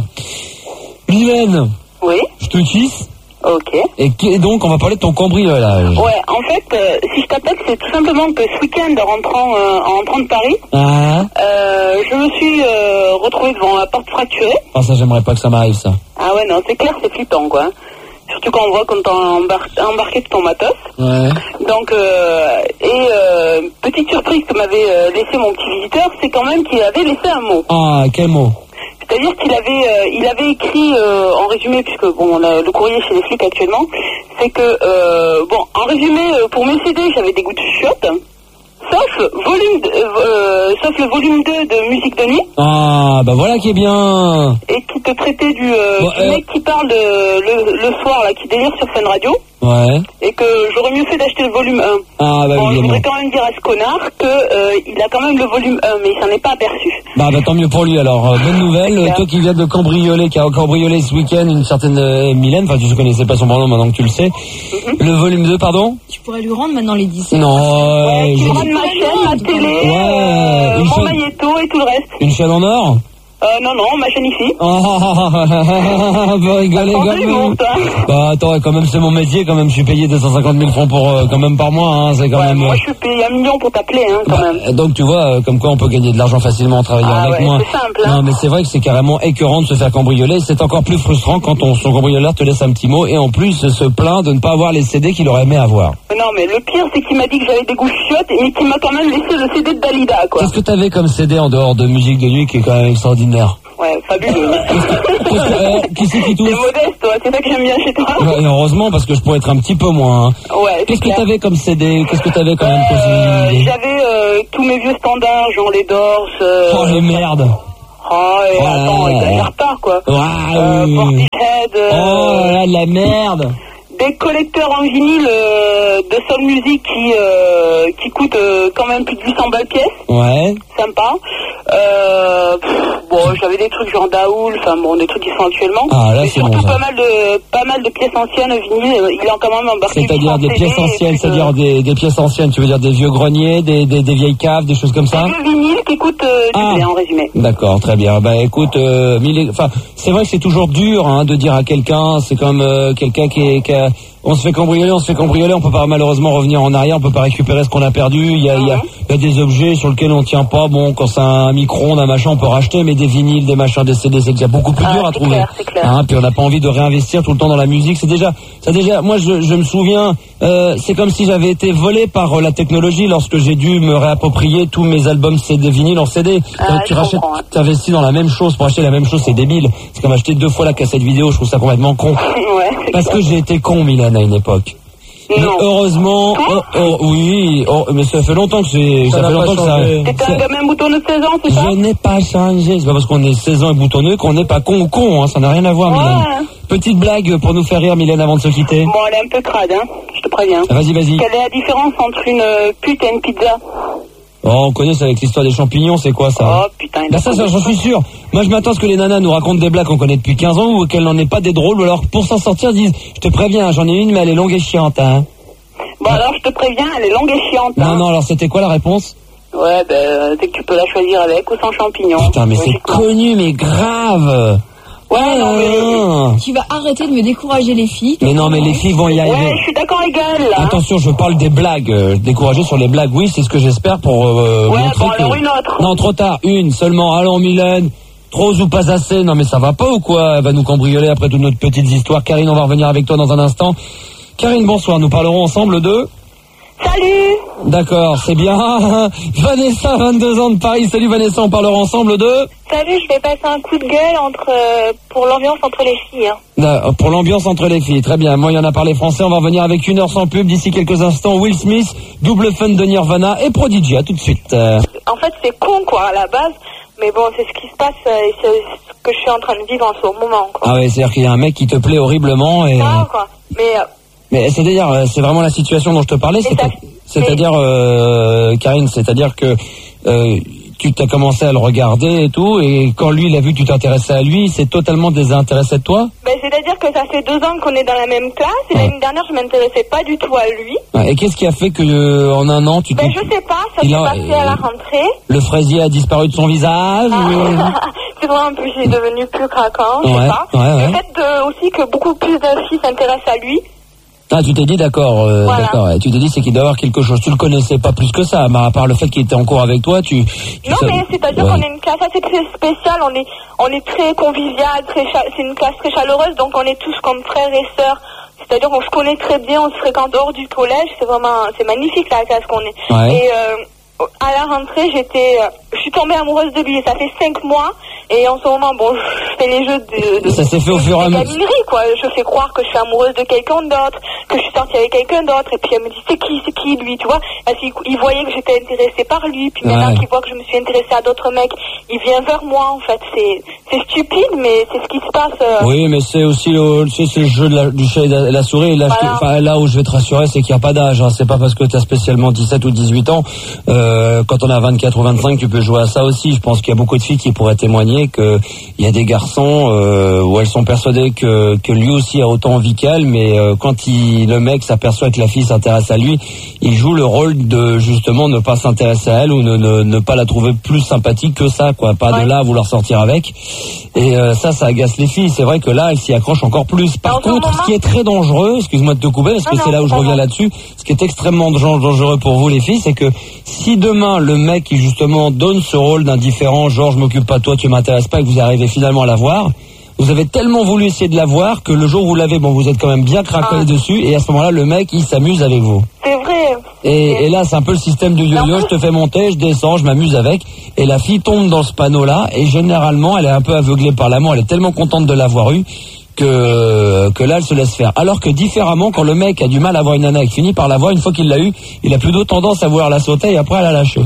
Mylène. Oui. Je te tisse. Ok. Et, et donc on va parler de ton cambriolage. Ouais, en fait, euh, si je t'appelle, c'est tout simplement que ce week-end, en rentrant, euh, en rentrant de Paris, Ah. euh, je me suis euh, retrouvée devant la porte fracturée. Ah ça j'aimerais pas que ça m'arrive ça. Ah ouais, non, c'est clair, c'est flippant, quoi. Surtout quand on voit quand t'as embar- embarqué de ton matos. Ouais. Donc, euh, et euh, petite surprise que m'avait euh, laissé mon petit visiteur, c'est quand même qu'il avait laissé un mot. Ah, quel mot? C'est-à-dire qu'il avait, euh, il avait écrit, euh, en résumé, puisque bon, le, le courrier chez les flics actuellement, c'est que, euh, bon, en résumé, euh, pour mes C D, j'avais des goûts de chiottes, sauf volume, de, euh, sauf le volume deux de Musique de Nuit. Ah, bah voilà qui est bien. Et qui te traitait du, euh, bon, du euh... mec qui parle de, le, le soir, là, qui délire sur Fun Radio. Ouais. Et que j'aurais mieux fait d'acheter le volume un. Ah, bah bon, oui, je voudrais quand même dire à ce connard que euh, il a quand même le volume un, mais il s'en est pas aperçu. Bah, bah tant mieux pour lui alors. Euh, bonne nouvelle, euh, toi qui viens de cambrioler, qui a cambriolé ce week-end une certaine euh, Mylène, enfin tu ne connaissais pas son prénom maintenant que tu le sais. Mm-hmm. Le volume deux, pardon? Tu pourrais lui rendre maintenant les dix. Non, ouais, euh, tu rends ma chaîne, ma télé, ouais, euh, une mon chaîne... magnéto et tout le reste. Une chaîne en or? Euh, non, non, ma jeune ici. Oh, on peut rigoler quand même. Bah attends, quand même c'est mon métier, quand même je suis payé deux cent cinquante mille francs pour, euh, quand même par mois, hein, c'est quand ouais, même... Moi je suis payé un million pour t'appeler, hein, quand bah, même. Donc tu vois, euh, comme quoi on peut gagner de l'argent facilement en travaillant ah, avec ouais, moi. C'est simple, hein. Non mais c'est vrai que c'est carrément écœurant de se faire cambrioler, c'est encore plus frustrant quand on, son cambrioleur te laisse un petit mot et en plus se plaint de ne pas avoir les C D qu'il aurait aimé avoir. Non mais le pire c'est qu'il m'a dit que j'avais des goûts chiottes mais qu'il m'a quand même laissé le C D de Dalida, quoi. Qu'est-ce que t'avais comme C D en dehors de musique de nuit qui est quand même extraordinaire? Ouais, fabuleux. Qu'est-ce que, euh, qui c'est qui touche? T'es modeste, toi, c'est ça que j'aime bien chez toi. Ouais, et heureusement, parce que je pourrais être un petit peu moins. Hein. Ouais. Qu'est-ce que clair. t'avais comme C D? Qu'est-ce que t'avais quand même comme euh, C D? J'avais euh, tous mes vieux standards, genre les Doors. Euh... Oh les merdes. Oh, et oh attends, exagère pas, quoi. Ouais, euh, oui. Portishead. Euh... Oh là là, de la merde. Des collecteurs en vinyle euh, de soul music qui, euh, qui coûtent euh, quand même plus de huit cents balles pièce. Ouais. Sympa. Euh, pff, bon, j'avais des trucs genre Daoul, enfin bon, des trucs qui sont actuellement. Ah là, et c'est surtout bon, ça. pas mal de pas mal de pièces anciennes vinyle. Il a quand même embarqué. C'est-à-dire des pièces anciennes, c'est-à-dire des, des pièces anciennes. Tu veux dire des vieux greniers, des, des, des vieilles caves, des choses comme ça. Des vieux vinyles qui coûtent euh, du ah. blé, en résumé. D'accord, très bien. Bah écoute, euh, mille... enfin, c'est vrai que c'est toujours dur hein, de dire à quelqu'un, c'est comme euh, quelqu'un qui est, qui a... on se fait cambrioler, on se fait cambrioler, on peut pas malheureusement revenir en arrière, on peut pas récupérer ce qu'on a perdu. Il y a, il y a, il y a des objets sur lesquels on tient pas. Bon, quand c'est un micro-ondes, un machin, on peut racheter, mais des vinyles, des machins, des C D, c'est déjà beaucoup plus ah, dur à trouver. Clair, c'est clair. Hein, puis on n'a pas envie de réinvestir tout le temps dans la musique. C'est déjà, ça déjà. Moi, je, je me souviens, euh, c'est comme si j'avais été volé par euh, la technologie lorsque j'ai dû me réapproprier tous mes albums C D vinyles en C D. Ah, Donc, tu rachètes, comprends, hein. tu investis dans la même chose pour acheter la même chose, c'est débile. C'est comme acheter deux fois la cassette vidéo. Je trouve ça complètement con. ouais, Parce clair. que j'ai été con, Milan, à une époque. Mais non. heureusement, oh, oh, oui, oh, mais ça fait longtemps que c'est, ça, ça fait longtemps que ça. T'étais un gamin boutonneux de seize ans, c'est ça? Je n'ai pas changé. C'est pas parce qu'on est seize ans et boutonneux qu'on n'est pas con ou con, hein. Ça n'a rien à voir, ouais. Mylène. Petite blague pour nous faire rire, Mylène, avant de se quitter. Bon, elle est un peu crade, hein. Je te préviens. Vas-y, vas-y. Quelle est la différence entre une pute et une pizza? Oh, on connaît ça avec l'histoire des champignons, c'est quoi ça? Oh putain. Bah ça, ça j'en suis sûr. Moi je m'attends à ce que les nanas nous racontent des blagues qu'on connaît depuis quinze ans ou qu'elles n'en aient pas des drôles, ou alors pour s'en sortir disent, je te préviens, j'en ai une mais elle est longue et chiante, hein. Bon alors je te préviens, elle est longue et chiante. Non, hein. non, alors c'était quoi la réponse? Ouais, ben c'est que tu peux la choisir avec ou sans champignons. Putain, mais c'est connu, mais grave. Ouais, non, mais... Tu vas arrêter de me décourager les filles. Mais non, mais les filles vont y arriver. Ouais, je suis d'accord avec elle, là. Attention, je parle des blagues. Euh, décourager sur les blagues, oui, c'est ce que j'espère pour euh, ouais, montrer bon, que... alors une autre. Non, trop tard, une seulement. Allons, Mylène. Trop ou pas assez? Non, mais ça va pas ou quoi? Elle va nous cambrioler après toutes nos petites histoires. Karine, on va revenir avec toi dans un instant. Karine, bonsoir. Nous parlerons ensemble de... Salut. D'accord, c'est bien. Vanessa, vingt-deux ans de Paris. Salut Vanessa, on parlera ensemble de... Salut, je vais passer un coup de gueule entre, euh, pour l'ambiance entre les filles. Hein. Euh, pour l'ambiance entre les filles, très bien. Moi, il y en a parlé français. On va revenir avec une heure sans pub. D'ici quelques instants, Will Smith, double fun de Nirvana et Prodigy. À tout de suite. Euh... En fait, c'est con, quoi, à la base. Mais bon, c'est ce qui se passe euh, et c'est ce que je suis en train de vivre en ce moment, quoi. Ah ouais, c'est-à-dire qu'il y a un mec qui te plaît horriblement et... Ah, quoi. Mais... Euh... Mais c'est-à-dire, c'est vraiment la situation dont je te parlais. C'est, ça, c'est-à-dire, euh, Karine, c'est-à-dire que euh, tu t'as commencé à le regarder et tout, et quand lui il a vu que tu t'intéressais à lui, il s'est totalement désintéressé de toi. Ben, c'est-à-dire que ça fait deux ans qu'on est dans la même classe, et ouais. L'année dernière je m'intéressais pas du tout à lui. Ouais, et qu'est-ce qui a fait que euh, en un an tu t'es... Ben je sais pas, ça il s'est a... passé à la rentrée. Le fraisier a disparu de son visage. Ah. Ou... C'est vrai, en plus il est devenu plus craquant, je ouais, sais pas. Ouais, ouais. Le fait de, aussi que beaucoup plus de filles s'intéressent à lui. Ah, tu t'es dit, d'accord, euh, voilà. d'accord, ouais. Tu t'es dit, c'est qu'il doit y avoir quelque chose. Tu le connaissais pas plus que ça, mais à part le fait qu'il était en cours avec toi, tu... tu non, sais... mais c'est-à-dire ouais. qu'on est une classe assez très spéciale, on est, on est très convivial, très cha... c'est une classe très chaleureuse, donc on est tous comme frères et sœurs. C'est-à-dire qu'on se connaît très bien, on se fréquente hors du collège, c'est vraiment, c'est magnifique la classe qu'on est. Ouais. Et euh, à la rentrée, j'étais, je suis tombée amoureuse de lui, ça fait cinq mois. Et en ce moment, bon, je fais les jeux de... de ça s'est fait au fur et à mesure. quoi. Je fais croire que je suis amoureuse de quelqu'un d'autre, que je suis sortie avec quelqu'un d'autre, et puis elle me dit, c'est qui, c'est qui, lui, tu vois. Parce qu'il il voyait que j'étais intéressée par lui, puis maintenant ouais. qu'il voit que je me suis intéressée à d'autres mecs, il vient vers moi, en fait. C'est, c'est stupide, mais c'est ce qui se passe. Euh... Oui, mais c'est aussi le, c'est, c'est le jeu de la, du chat et de la souris. Et là, voilà. Enfin, là où je vais te rassurer, c'est qu'il n'y a pas d'âge. Hein. C'est pas parce que tu as spécialement dix-sept ou dix-huit ans. Euh, quand on a vingt-quatre ou vingt-cinq, tu peux jouer à ça aussi. Je pense qu'il y a beaucoup de filles qui pourraient témoigner que il y a des garçons euh, où elles sont persuadées que que lui aussi a autant envie qu'elle, mais euh, quand il, le mec s'aperçoit que la fille s'intéresse à lui, il joue le rôle de justement ne pas s'intéresser à elle ou ne ne, ne pas la trouver plus sympathique que ça, quoi. Pas ouais. de là à vouloir sortir avec. Et euh, ça, ça agace les filles. C'est vrai que là, elles s'y accrochent encore plus. Par contre, ce qui est très dangereux, excuse-moi de te couper, parce que non, c'est là où je reviens là-dessus, ce qui est extrêmement dangereux pour vous les filles, c'est que si demain le mec qui justement donne ce rôle d'indifférent, genre je m'occupe pas de toi, tu m'intéresses pas, et que vous arrivez finalement à l'avoir, vous avez tellement voulu essayer de l'avoir que le jour où vous l'avez, bon, vous êtes quand même bien craqué ah. dessus, et à ce moment-là, le mec, il s'amuse avec vous. C'est vrai. Et, et là, c'est un peu le système du yo-yo, je te fais monter, je descends, je m'amuse avec, et la fille tombe dans ce panneau-là, et généralement, elle est un peu aveuglée par l'amour, elle est tellement contente de l'avoir eu, que que là elle se laisse faire. Alors que différemment, quand le mec a du mal à avoir une nana et qu'il finit par l'avoir, une fois qu'il l'a eu, il a plutôt tendance à vouloir la sauter et après à la lâcher.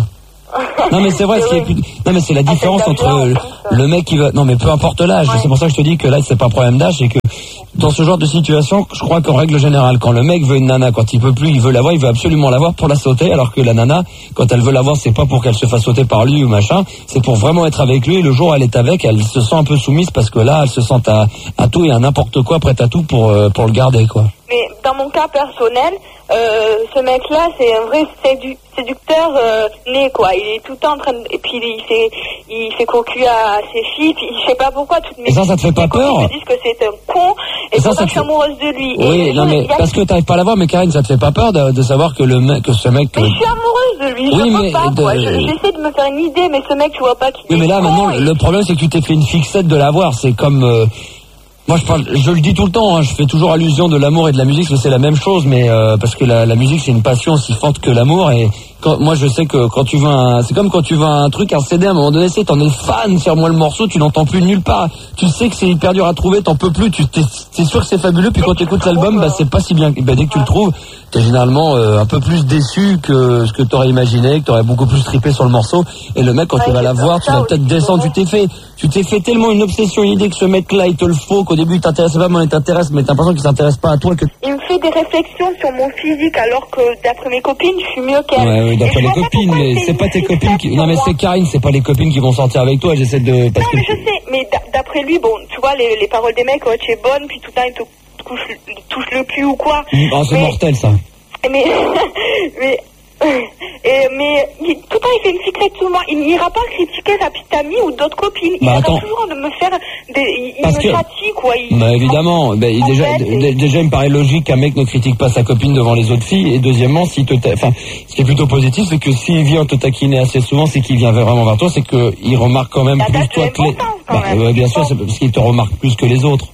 Non mais c'est vrai, ce qui est plus... non mais c'est la différence ah, entre le, le mec qui va, non mais peu importe l'âge, ouais. c'est pour ça que je te dis que là c'est pas un problème d'âge, c'est que dans ce genre de situation, je crois qu'en règle générale, quand le mec veut une nana, quand il peut plus, il veut l'avoir, il veut absolument l'avoir pour la sauter, alors que la nana, quand elle veut l'avoir, c'est pas pour qu'elle se fasse sauter par lui ou machin, c'est pour vraiment être avec lui, et le jour où elle est avec, elle se sent un peu soumise parce que là, elle se sent à, à tout et à n'importe quoi, prête à tout pour, euh, pour le garder, quoi. Mais dans mon cas personnel, euh, ce mec-là, c'est un vrai sédu- séducteur euh, né, quoi. Il est tout le temps en train de... Et puis il fait, il fait cocu à ses filles, puis je sais pas pourquoi, toutes mes et ça, ça te fait pas peur? Ils me disent que c'est un con, et, et ça, ça, ça je suis amoureuse de lui. Oui, et non mais parce que t'arrives pas à l'avoir, mais Karine, ça te fait pas peur de, de savoir que le mec, que ce mec... Mais je suis amoureuse de lui, oui, je mais peux pas, de... quoi. Je, j'essaie de me faire une idée, mais ce mec, tu vois pas qu'il oui, est mais là, con, maintenant, et... le problème, c'est que tu t'es fait une fixette de l'avoir. C'est comme... Euh, moi, je parle, je le dis tout le temps, hein, je fais toujours allusion de l'amour et de la musique, parce que c'est la même chose, mais euh, parce que la, la musique, c'est une passion aussi forte que l'amour, et quand, moi, je sais que quand tu veux un... C'est comme quand tu veux un truc, un C D, à un moment donné, c'est t'en es fan, serre-moi le morceau, tu l'entends plus nulle part. Tu sais que c'est hyper dur à trouver, t'en peux plus, tu t'es, t'es sûr que c'est fabuleux, puis quand tu écoutes l'album, bah, c'est pas si bien. Bah, dès que tu le trouves, t'es généralement euh, un peu plus déçu que ce que t'aurais imaginé, que t'aurais beaucoup plus trippé sur le morceau, et le mec, quand ouais, il va la voir, tu vas peut-être descendre, tu t'es fait, tu t'es fait tellement une obsession, une idée que ce mec-là, il te le faut, qu'au début, il t'intéresse pas, mais il t'intéresse, mais t'as l'impression qu'il s'intéresse pas à toi, que... Il me fait des réflexions sur mon physique, alors que d'après mes copines, je suis mieux qu'elle. Ouais, oui, d'après les copines, mais c'est pas tes copines qui... Non, mais c'est Karine, c'est pas les copines qui vont sortir avec toi, j'essaie de... Parce non, que... mais je sais, mais d'après lui, bon, tu vois, les, les paroles des mecs, ouais, tu es bonne, puis tout le temps, ils te touchent, touchent le cul ou quoi. Oh, c'est mais... mortel, ça. Mais... mais... Et, mais il, tout le temps il fait une fixette sur moi. Il n'ira pas critiquer sa petite amie ou d'autres copines. Il bah, ira attends. toujours de me faire des, il, il Parce me que... châtie, quoi. Il... Bah évidemment, bah, il, déjà, fait, d- déjà il me paraît logique qu'un mec ne critique pas sa copine devant les autres filles. Et deuxièmement, si te ta... enfin, ce qui est plutôt positif, c'est que s'il vient te taquiner assez souvent, c'est qu'il vient vraiment vers toi, c'est qu'il remarque quand même la plus toi que les... Bah, ouais, bien sûr, c'est parce qu'il te remarque plus que les autres.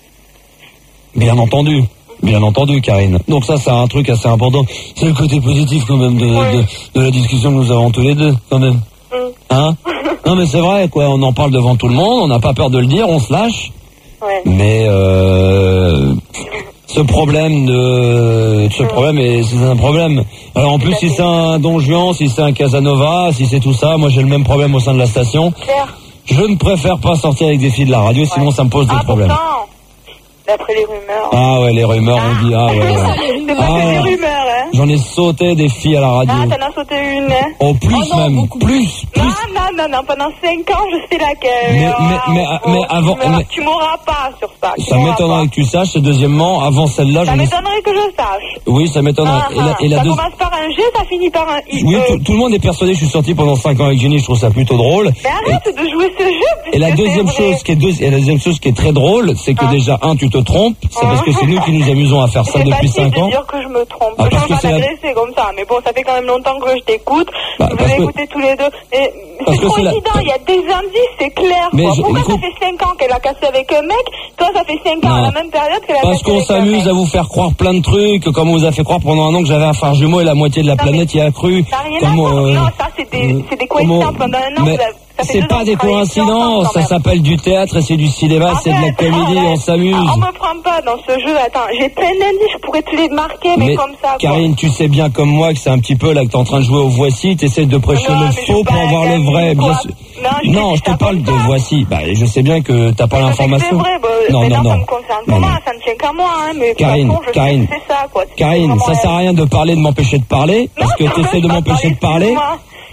Bien entendu. Bien entendu, Karine. Donc ça, c'est un truc assez important. C'est le côté positif quand même de, oui. de, de la discussion que nous avons tous les deux, quand même. Mm. Hein? Non mais c'est vrai, quoi. On en parle devant tout le monde. On n'a pas peur de le dire. On se lâche. Ouais. Mais euh, ce problème de, ce mm. problème, est, c'est un problème. Alors en plus, si c'est un Don Juan, si c'est un Casanova, si c'est tout ça, moi j'ai le même problème au sein de la station. Claire. Je ne préfère pas sortir avec des filles de la radio, ouais. sinon ça me pose ah, des problèmes. Pourtant. D'après les rumeurs. Ah ouais, les rumeurs, ah. on dit, ah ouais. ouais. C'est pas ah, que des rumeurs, hein. J'en ai sauté des filles à la radio. Ah, t'en as sauté une, hein. Oh, plus oh, non, même, beaucoup. plus, plus. Non, non, non, non, pendant cinq ans, je sais laquelle. Mais, mais, mais, oh, mais avant... Tu, mais... tu m'auras pas sur ça. Ça m'étonnerait pas. Que tu saches, et deuxièmement, avant celle-là... Ça m'étonnerait ai... que je sache. Oui, ça m'étonnerait. Ah, et la, et la ça deux... commence par un G, ça finit par un I. Oui, euh... tout, tout le monde est persuadé que je suis sorti pendant cinq ans avec Jenny, je trouve ça plutôt drôle. Mais arrête et... de jouer ce jeu. Et la deuxième chose qui est deux... et la deuxième chose qui est très drôle, c'est que ah. déjà, un, tu te trompes, c'est parce que c'est nous qui nous amusons à faire ça c'est depuis cinq ans. C'est dire que je me trompe. Ah, je ne vais pas t'agresser comme ça, mais bon, ça fait quand même longtemps que je t'écoute. Bah, vous avez écouté tous les deux. Et c'est trop évident, la... il y a des indices, c'est clair. Mais je... Pourquoi écoute... ça fait cinq ans qu'elle a cassé avec un mec? Toi, ça fait cinq ans non. à la même période qu'elle a Parce cassé avec un mec. Parce qu'on s'amuse à vous faire croire plein de trucs, comme on vous a fait croire pendant un an que j'avais un frère jumeau et la moitié de la non, planète y a cru. Ça n'a rien à voir. Euh... Non, ça, c'est des, euh... c'est des coïncidences. Pendant un an, mais... c'est pas des coïncidences, ça s'appelle du théâtre et c'est du cinéma, arrête, c'est de la comédie, arrête. On s'amuse. On me prend pas dans ce jeu, attends, j'ai plein d'indices, je pourrais te les marquer, mais, mais comme ça. Karine, quoi. Tu sais bien comme moi que c'est un petit peu là que t'es en train de jouer au Voici, t'essaies de prêcher non, le faux pour avoir le vrai, bien sûr. Non, je, non, je te parle de Voici, bah, je sais bien que t'as pas l'information. C'est vrai, bah, non, non, non, non. Ça me concerne pas, moi, ça ne tient qu'à moi, hein, mais Karine, façon, je Karine, sais que c'est ça, quoi. Karine, ça sert à rien de parler, de m'empêcher de parler, parce que t'essaies de m'empecher de parler.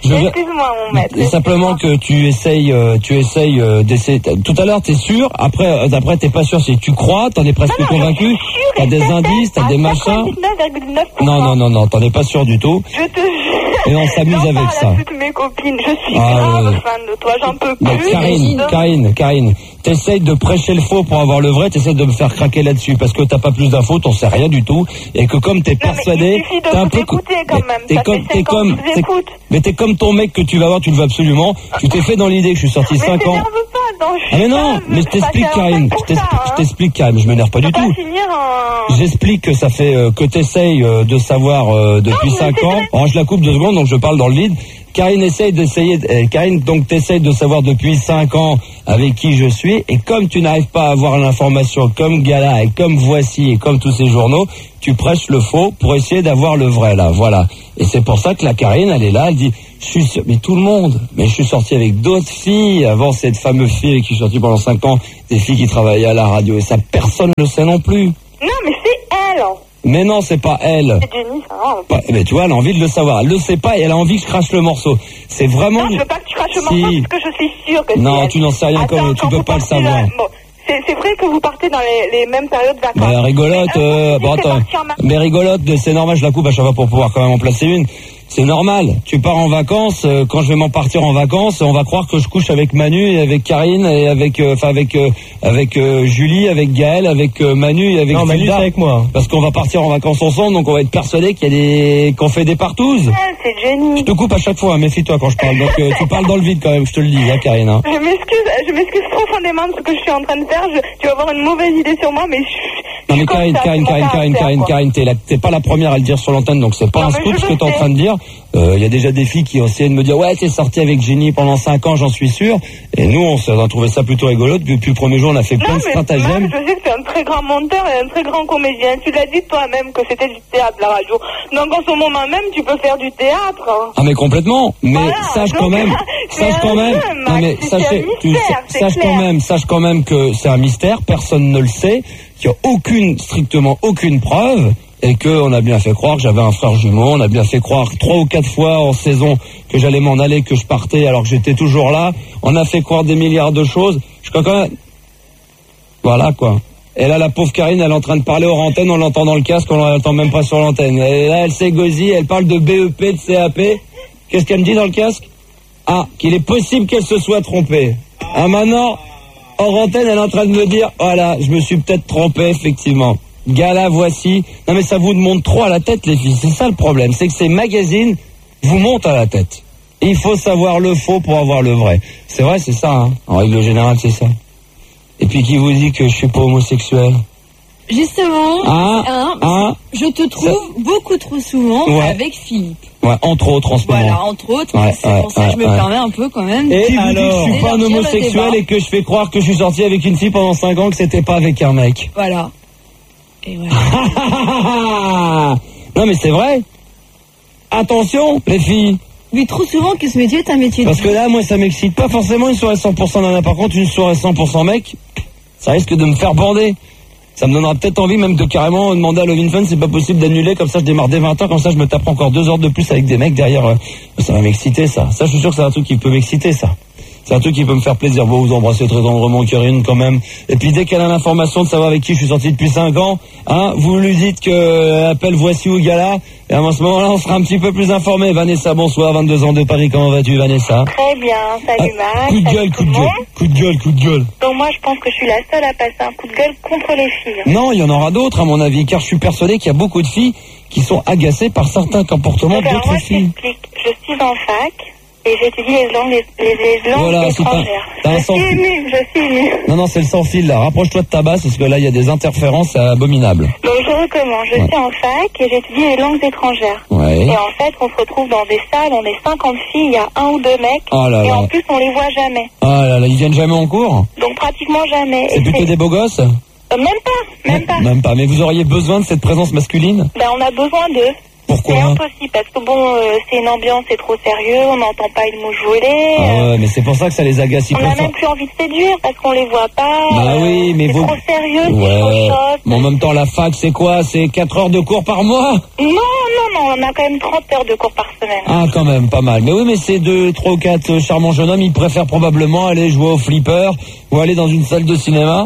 Je veux... Excuse-moi, mon maître. Et simplement que tu essayes, euh, tu essayes euh, d'essayer. Tout à l'heure, t'es sûr. Après, euh, après, t'es pas sûr. Si tu crois, t'en es presque non, non, convaincu. T'as des indices, t'as des machins. quatre-vingt-dix-neuf virgule neuf pour cent. Non, non, non, non. T'en es pas sûr du tout. Je te jure. Et on s'amuse J'en avec parle ça. à toutes mes copines. Je suis Ah, grave ouais. fan de toi. J'en peux Mais plus. Karine, Je- Karine, Karine, t'essayes de prêcher le faux pour avoir le vrai, t'essayes de me faire craquer là-dessus parce que t'as pas plus d'infos, t'en sais rien du tout, et que comme t'es Non, mais persuadé, il suffit de t'es un vous peu, écouter quand mais même. t'es Ça comme, fait t'es cinq ans comme, que je vous t'es- écoute. mais t'es comme ton mec que tu vas voir, tu le veux absolument. Tu t'es fait dans l'idée que je suis sorti Mais cinq ans. t'énerve pas, non, je Ah mais suis non, pas- mais je t'explique passer à Karine, vingt je pour t'explique, ça, je hein. t'explique Karine, je m'énerve pas du Faut tout. pas finir en... J'explique que ça fait euh, que t'essayes euh, de savoir euh, depuis Non, mais cinq c'est ans. vrai. Oh, je la coupe deux secondes, donc je parle dans le vide. Karine essaye d'essayer. euh, Karine, donc t'essayes de savoir depuis cinq ans avec qui je suis. Et comme tu n'arrives pas à avoir l'information comme Gala et comme Voici et comme tous ces journaux, tu prêches le faux pour essayer d'avoir le vrai là. Voilà. Et c'est pour ça que la Karine, elle est là, elle dit, je suis sûr, mais tout le monde. Mais je suis sorti avec d'autres filles avant cette fameuse fille avec qui je suis sorti pendant cinq ans, des filles qui travaillaient à la radio. Et ça, personne ne le sait non plus. Non, mais c'est elle. Mais non, c'est pas elle. C'est Jenny, ça va. Bah, mais tu vois, elle a envie de le savoir. Elle le sait pas et elle a envie que je crache le morceau. C'est vraiment. Non, je veux pas que tu craches le Si. morceau parce que je suis sûre que Non, c'est elle. tu n'en sais rien Attends, comme tu quand peux vous pas le partez savoir. là- Bon, c'est c'est vrai que vous partez dans les, les mêmes périodes de vacances. Bah, rigolote, Mais un euh, coup, bon, tu sais attends. partir ma- Mais rigolote, c'est normal, je la coupe à chaque fois pour pouvoir quand même en placer une. C'est normal. Tu pars en vacances, euh, quand je vais m'en partir en vacances, on va croire que je couche avec Manu et avec Karine et avec, euh, enfin avec euh, avec euh, Julie, avec Gaël, avec euh, Manu et avec Non, Manu, Tilda. c'est avec moi. Parce qu'on va partir en vacances ensemble, donc on va être persuadé qu'il y a des qu'on fait des partouzes. Ouais, c'est Jenny. Je te coupe à chaque fois, hein, méfie-toi quand je parle. Donc euh, tu parles dans le vide quand même, je te le dis, hein, Karine. Hein. Je m'excuse, je m'excuse profondément de ce que je suis en train de faire. Je, tu vas avoir une mauvaise idée sur moi, mais je, je Non mais suis comme Karine, ça, c'est Karine, mon Karine, Karine, caractère, Karine, quoi. Karine, t'es la- t'es pas la première à le dire sur l'antenne, donc c'est pas Non, un mais scoop je ce que le t'es en sais. train de dire. Il euh, y a déjà des filles qui ont essayé de me dire ouais t'es sorti avec Jenny pendant cinq ans, j'en suis sûr. Et nous on s'est trouvé ça plutôt rigolo. Depuis, depuis le premier jour on a fait plein Non, de mais stratagèmes. Marc, je sais que c'est un très grand monteur et un très grand comédien. Tu l'as dit toi-même que c'était du théâtre, la radio. Donc en ce moment même, tu peux faire du théâtre. hein. Ah mais complètement. Mais Voilà, sache donc, quand même, c'est sache un quand même. jeu, Non Max, mais c'est sachez, un tu, mystère, c'est sache quand clair. même, sache quand même que c'est un mystère. Personne ne le sait. Qu'il n'y a aucune, strictement aucune preuve. Et qu'on a bien fait croire que j'avais un frère jumeau, on a bien fait croire trois ou quatre fois en saison que j'allais m'en aller, que je partais alors que j'étais toujours là. On a fait croire des milliards de choses. Je crois quand même... Voilà quoi. Et là la pauvre Karine, elle est en train de parler hors antenne, on l'entend dans le casque, on l'entend même pas sur l'antenne. Et là elle s'égosille, elle parle de B E P, de C A P. Qu'est-ce qu'elle me dit dans le casque? Ah, qu'il est possible qu'elle se soit trompée. Ah maintenant, hors antenne, elle est en train de me dire, voilà, je me suis peut-être trompé effectivement. Gala, Voici. Non mais ça vous monte trop à la tête les filles, c'est ça le problème, c'est que ces magazines vous montent à la tête. Et il faut savoir le faux pour avoir le vrai. C'est vrai, c'est ça, hein. En règle générale, c'est ça. Et puis qui vous dit que je suis pas homosexuel? Justement, Ah, hein, ah, je te trouve beaucoup trop souvent Ouais. avec Philippe. ouais, entre autres en ce Voilà, moment. entre autres, Ouais, c'est ouais, pour ça que je me ouais, ouais. permets un peu quand même. Et Et qui vous dit alors que je suis pas un d'élargir le homosexuel débat. et que je fais croire que je suis sorti avec une fille pendant cinq ans, que c'était pas avec un mec. Voilà. Et voilà. Non mais c'est vrai. Attention, les filles. Mais trop souvent que ce métier est un métier de Parce que vie. là, moi, ça m'excite pas forcément une soirée cent pour cent nana. Par contre, une soirée cent pour cent mec, ça risque de me faire bander. Ça me donnera peut-être envie même de carrément demander à Love in Fun, c'est pas possible d'annuler, comme ça je démarre dès vingt heures, comme ça je me taperai encore deux heures de plus avec des mecs derrière. euh, Ça va m'exciter ça. Ça, je suis sûr que c'est un truc qui peut m'exciter ça. C'est un truc qui peut me faire plaisir. Bon, vous embrassez très tendrement Karine quand même. Et puis dès qu'elle a l'information de savoir avec qui je suis sorti depuis cinq ans, hein, vous lui dites que euh, appelle Voici ou Gala. Et à ce moment-là, on sera un petit peu plus informé. Vanessa, bonsoir, vingt-deux ans de Paris, comment vas-tu Vanessa? Très bien, salut Ah, Max. coup de salut gueule, tout coup de le gueule, monde. coup de gueule, coup de gueule. Donc moi je pense que je suis la seule à passer un coup de gueule contre les filles. Non, il y en aura d'autres à mon avis, car je suis persuadé qu'il y a beaucoup de filles qui sont agacées par certains comportements Donc, alors, d'autres moi je filles. t'explique, je suis en fac et j'étudie les langues, les, les langues Voilà, c'est pas- étrangères. t'as un Je sans- suis émue, je suis émue. Non, non, c'est le sans fil là. Rapproche-toi de ta basse parce que là, il y a des interférences, c'est abominable. Donc je recommence, je Ouais. suis en fac et j'étudie les langues étrangères. Ouais. Et en fait, on se retrouve dans des salles, on est cinquante filles, il y a un ou deux mecs, Oh là et là. en plus on les voit jamais. Ah là là, ils viennent jamais en cours? Donc pratiquement jamais. C'est Et plutôt des beaux gosses? Euh, même pas, même pas. Même pas. Mais vous auriez besoin de cette présence masculine? Ben, on a besoin d'eux. Pourquoi? C'est impossible parce que bon, euh, c'est une ambiance, c'est trop sérieux, on n'entend pas une mouche voler. Ah euh, ouais, mais c'est pour ça que ça les agace. Ils on n'a préfèrent- même plus envie de séduire parce qu'on les voit pas. Bah euh, oui, mais c'est vous... trop sérieux, c'est Ouais. trop chaud. Mais en même temps, la fac, c'est quoi? C'est quatre heures de cours par mois? Non, non, mais on a quand même trente heures de cours par semaine. Ah, quand même, pas mal. Mais oui, mais ces deux, trois ou quatre charmants jeunes hommes, ils préfèrent probablement aller jouer au flipper ou aller dans une salle de cinéma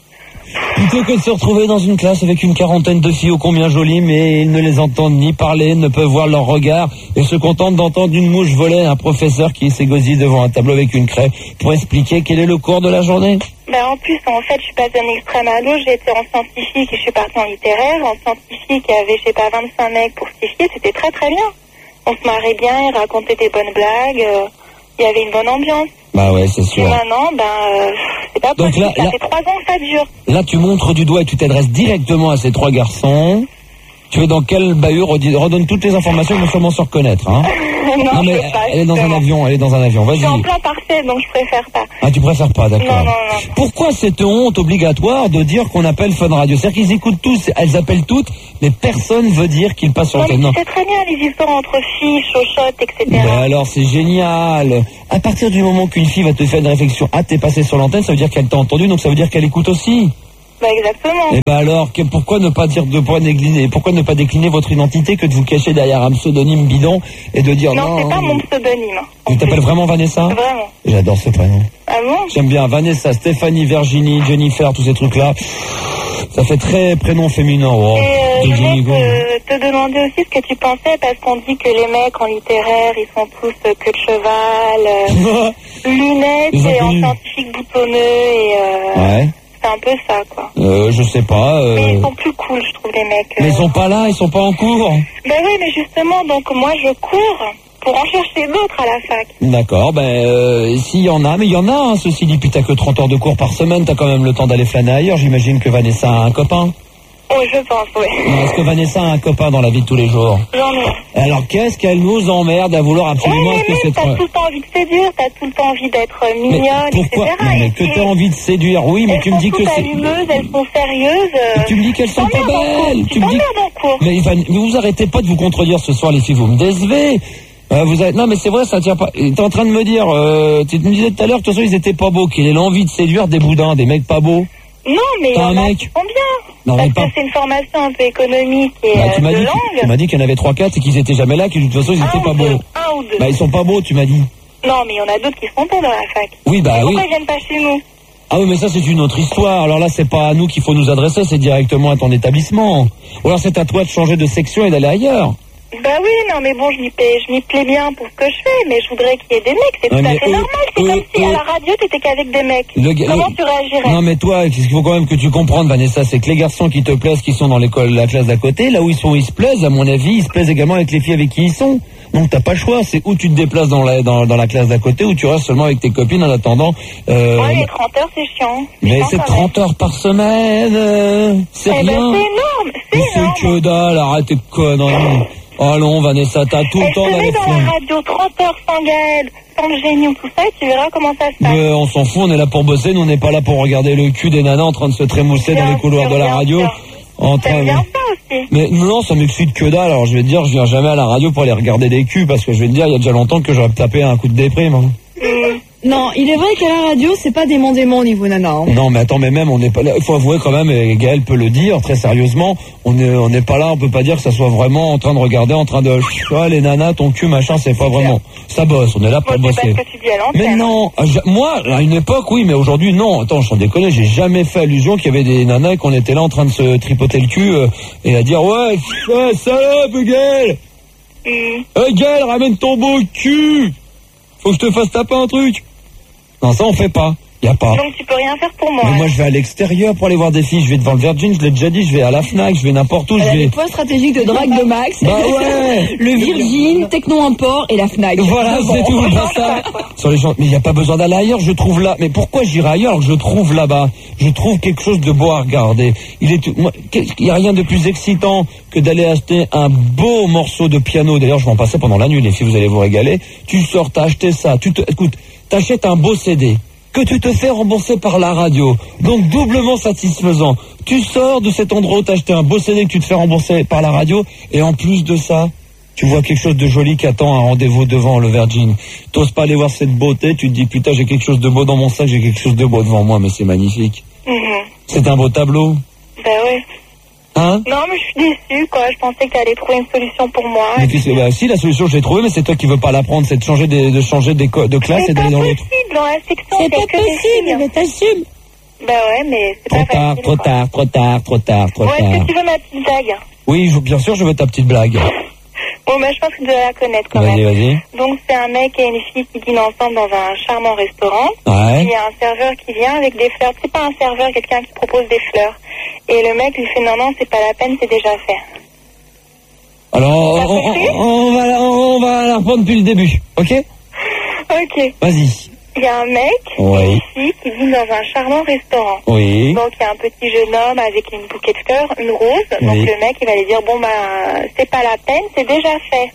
plutôt que de se retrouver dans une classe avec une quarantaine de filles ô combien jolies, mais ils ne les entendent ni parler, ne peuvent voir leur regard et se contentent d'entendre une mouche voler un professeur qui s'égosille devant un tableau avec une craie pour expliquer quel est le cours de la journée. Ben en plus, en fait, je suis passée d'un extrême à l'autre. J'étais en scientifique et je suis partie en littéraire. En scientifique, il y avait, je sais pas, vingt-cinq mecs pour six filles. C'était très très bien. On se marrait bien, ils racontaient des bonnes blagues. Euh, il y avait une bonne ambiance. Bah ouais, c'est sûr. Et maintenant, ben, euh, c'est pas Donc possible. là, ça là, fait trois ans que ça dure. Là, tu montres du doigt et tu t'adresses directement à ces trois garçons. Tu es dans quel bahut? Redonne toutes les informations, ils vont sûrement se reconnaître. Hein. non, non, mais je peux pas, elle est dans un justement. avion, elle est dans un avion. Vas-y. Je suis en plein parfait, donc je préfère pas. Ah, tu préfères pas, d'accord. Non, non, non. Pourquoi cette honte obligatoire de dire qu'on appelle Fun Radio? C'est-à-dire qu'ils écoutent tous, elles appellent toutes, mais personne veut dire qu'ils passent sur Non, le mais non. tu sais très bien les histoires entre filles, chochottes, et cetera. Mais alors, c'est génial. À partir du moment qu'une fille va te faire une réflexion, ah, t'es passé sur l'antenne, ça veut dire qu'elle t'a entendu, donc ça veut dire qu'elle écoute aussi. Bah exactement. Et ben alors, que, pourquoi ne pas dire de pourquoi décliner, pourquoi ne pas décliner votre identité que de vous cacher derrière un pseudonyme bidon et de dire non. Non, c'est pas mon pseudonyme. Tu t'appelles vraiment Vanessa? Vraiment. J'adore ce prénom. Ah bon? J'aime bien Vanessa, Stéphanie, Virginie, Jennifer, tous ces trucs-là. Ça fait très prénom féminin. Oh, Et euh, de je Jenny voulais te, te demander aussi ce que tu pensais, parce qu'on dit que les mecs en littéraire, ils sont tous euh, queue de cheval, euh, lunettes Les et en inconnus. scientifique boutonneux, et euh, Ouais. c'est un peu ça, quoi. Euh, je sais pas. Euh... Mais ils sont plus cool, je trouve, les mecs. Mais euh. ils sont pas là, ils sont pas en cours. Ben oui, mais justement, donc moi je cours pour en chercher d'autres à la fac. D'accord, ben euh, s'il y en a, mais il y en a, hein, ceci dit, puis t'as que trente heures de cours par semaine, t'as quand même le temps d'aller flâner ailleurs. J'imagine que Vanessa a un copain. Oh, je pense, oui. Non, Est-ce que Vanessa a un copain dans la vie de tous les jours? J'en ai. Alors qu'est-ce qu'elle nous emmerde à vouloir absolument Oui, que mais cette... t'as tout le temps envie de séduire, t'as tout le temps envie d'être euh, Mais mignonne, pourquoi? et cetera. Non, mais Et que puis, t'as envie de séduire, oui, mais elles tu me sont dis que toutes c'est... allumeuses, elles sont sérieuses. euh, Et tu me dis qu'elles sont pas t'emmerdes en cours, belles. Tu Tu me dis... t'emmerdes en cours. Mais, Van, mais vous arrêtez pas de vous contredire ce soir, les filles, vous me décevez. Euh, vous avez... Non, mais c'est vrai, ça tient pas. T'es en train de me dire, euh, tu me disais tout à l'heure, de toute façon, ils étaient pas beaux, qu'il ait l'envie de séduire des boudins, des mecs pas beaux. Non, mais il y T'as en un a mec qui sont bien. Non, mais parce pas- que c'est une formation un peu économique et Bah, euh, tu m'as de dit, langue. tu m'as dit qu'il y en avait trois quatre et qu'ils étaient jamais là, que de toute façon, ils un, étaient pas ou beaux. deux, un ou deux. Bah, ils sont pas beaux, tu m'as dit. Non, mais il y en a d'autres qui sont beaux dans la fac. Oui, bah Mais oui. pourquoi ils viennent pas chez nous? Ah oui, mais ça, c'est une autre histoire. Alors là, c'est pas à nous qu'il faut nous adresser, c'est directement à ton établissement. Ou alors c'est à toi de changer de section et d'aller ailleurs. Bah oui, non, mais bon, je m'y plais, je m'y plais bien pour ce que je fais, mais je voudrais qu'il y ait des mecs, c'est tout Ouais, à mais fait eux- normal. C'est eux- comme si eux- à la radio, t'étais qu'avec des mecs. Le gars- Comment le- tu réagirais? Non, mais toi, ce qu'il faut quand même que tu comprennes, Vanessa, c'est que les garçons qui te plaisent, qui sont dans l'école, la classe d'à côté, là où ils sont, ils se plaisent, à mon avis, ils se plaisent également avec les filles avec qui ils sont. Donc t'as pas le choix, c'est où tu te déplaces dans la, dans, dans la classe d'à côté, ou tu restes seulement avec tes copines en attendant. Euh, Ouais, les trente heures, c'est chiant. mais chiant c'est quand même. trente heures par semaine, euh, c'est Eh ben, rien. c'est énorme, c'est Mais énorme. c'est que dalle, arrête tes conneries. Allons, Vanessa, t'as tout Et le je temps te d'aller mets dans faire. la radio trente heures sans Gaël, sans le génie ou tout ça, et tu verras comment ça se passe. Mais on s'en fout, on est là pour bosser, nous on n'est pas là pour regarder le cul des nanas en train de se trémousser dans Bien les couloirs sûr, de la bien radio. sûr. En train T'aimes de... bien ça aussi. Mais non, ça m'excite que dalle, alors je vais te dire, je viens jamais à la radio pour aller regarder des culs, parce que je vais te dire, il y a déjà longtemps que j'aurais tapé un coup de déprime. Hein. Hum. Non, il est vrai qu'à la radio, c'est pas dément dément au niveau nana. hein. Non, mais attends, mais même, on n'est pas là, il faut avouer quand même, et Gaël peut le dire, très sérieusement, on n'est on n'est pas là, on peut pas dire que ça soit vraiment en train de regarder, en train de, ah, les nanas, ton cul, machin, c'est pas vraiment. Ça bosse, on est là pour Moi, c'est pas bosser. ce que tu dis à l'antenne. Mais non, ah, ja- moi, à une époque, oui, mais aujourd'hui, non. Attends, je t'en déconne, j'ai jamais fait allusion qu'il y avait des nanas et qu'on était là en train de se tripoter le cul euh, et à dire, ouais, ouais, salope, Gaël. Hum. Hey, Gaël, ramène ton beau cul. Faut que je te fasse taper un truc. Non, ça, on fait pas. Y a pas. Donc tu peux rien faire pour moi. Mais moi, je vais à l'extérieur pour aller voir des filles. Je vais devant le Virgin, je l'ai déjà dit, je vais à la Fnac, je vais n'importe où, Elle je a vais... des points stratégiques de drague de Max. Bah ouais. Le Virgin, Techno Import et la Fnac. Voilà, Bon. c'est tout, bah ça. Sur les gens, mais il n'y a pas besoin d'aller ailleurs, je trouve là. Mais pourquoi j'irai ailleurs alors que je trouve là-bas? Je trouve quelque chose de beau à regarder. Il est, tout- moi, qu'est-ce- il n'y a rien de plus excitant que d'aller acheter un beau morceau de piano. D'ailleurs, je vais en passer pendant la nuit, les filles, vous allez vous régaler. Tu sors, t'as acheté ça, tu te, écoute, t'achètes un beau C D que tu te fais rembourser par la radio. Donc doublement satisfaisant. Tu sors de cet endroit où t'as acheté un beau C D que tu te fais rembourser par la radio et en plus de ça, tu vois quelque chose de joli qui attend un rendez-vous devant le Virgin. T'oses pas aller voir cette beauté, tu te dis putain j'ai quelque chose de beau dans mon sac, j'ai quelque chose de beau devant moi, mais c'est magnifique. Mhm. C'est un beau tableau. Bah ouais. Hein? Non, mais je suis déçue, quoi. Je pensais que tu allais trouver une solution pour moi. Mais puis, bah, si, la solution, je l'ai trouvée, mais c'est toi qui veux pas la prendre, c'est de changer des, de changer des co- de classe C'est et pas d'aller dans l'autre. possible, dans la section, C'est il y a pas que des possible, filles. mais t'assumes. Bah ouais, mais c'est Trop pas tard, facile. trop quoi. tard, trop tard, trop tard, trop Bon, est-ce tard. que tu veux ma petite blague? Oui, je- bien sûr, je veux ta petite blague. Bon, bah je pense que tu dois la connaître quand Vas-y, même. vas-y. Donc, c'est un mec et une fille qui dînent ensemble dans un charmant restaurant. Ouais. Il y a un serveur qui vient avec des fleurs. C'est pas un serveur, quelqu'un qui propose des fleurs. Et le mec lui fait non, non, c'est pas la peine, c'est déjà fait. Alors, T'as on, on- compris on va, la- on va la reprendre depuis le début, ok? Ok. Vas-y. Il y a un mec Oui. et une fille qui dînent dans un charmant restaurant. Oui. Donc, il y a un petit jeune homme avec une bouquet de fleurs, une rose. Donc, Oui. le mec, il va lui dire, bon, bah, c'est pas la peine, c'est déjà fait.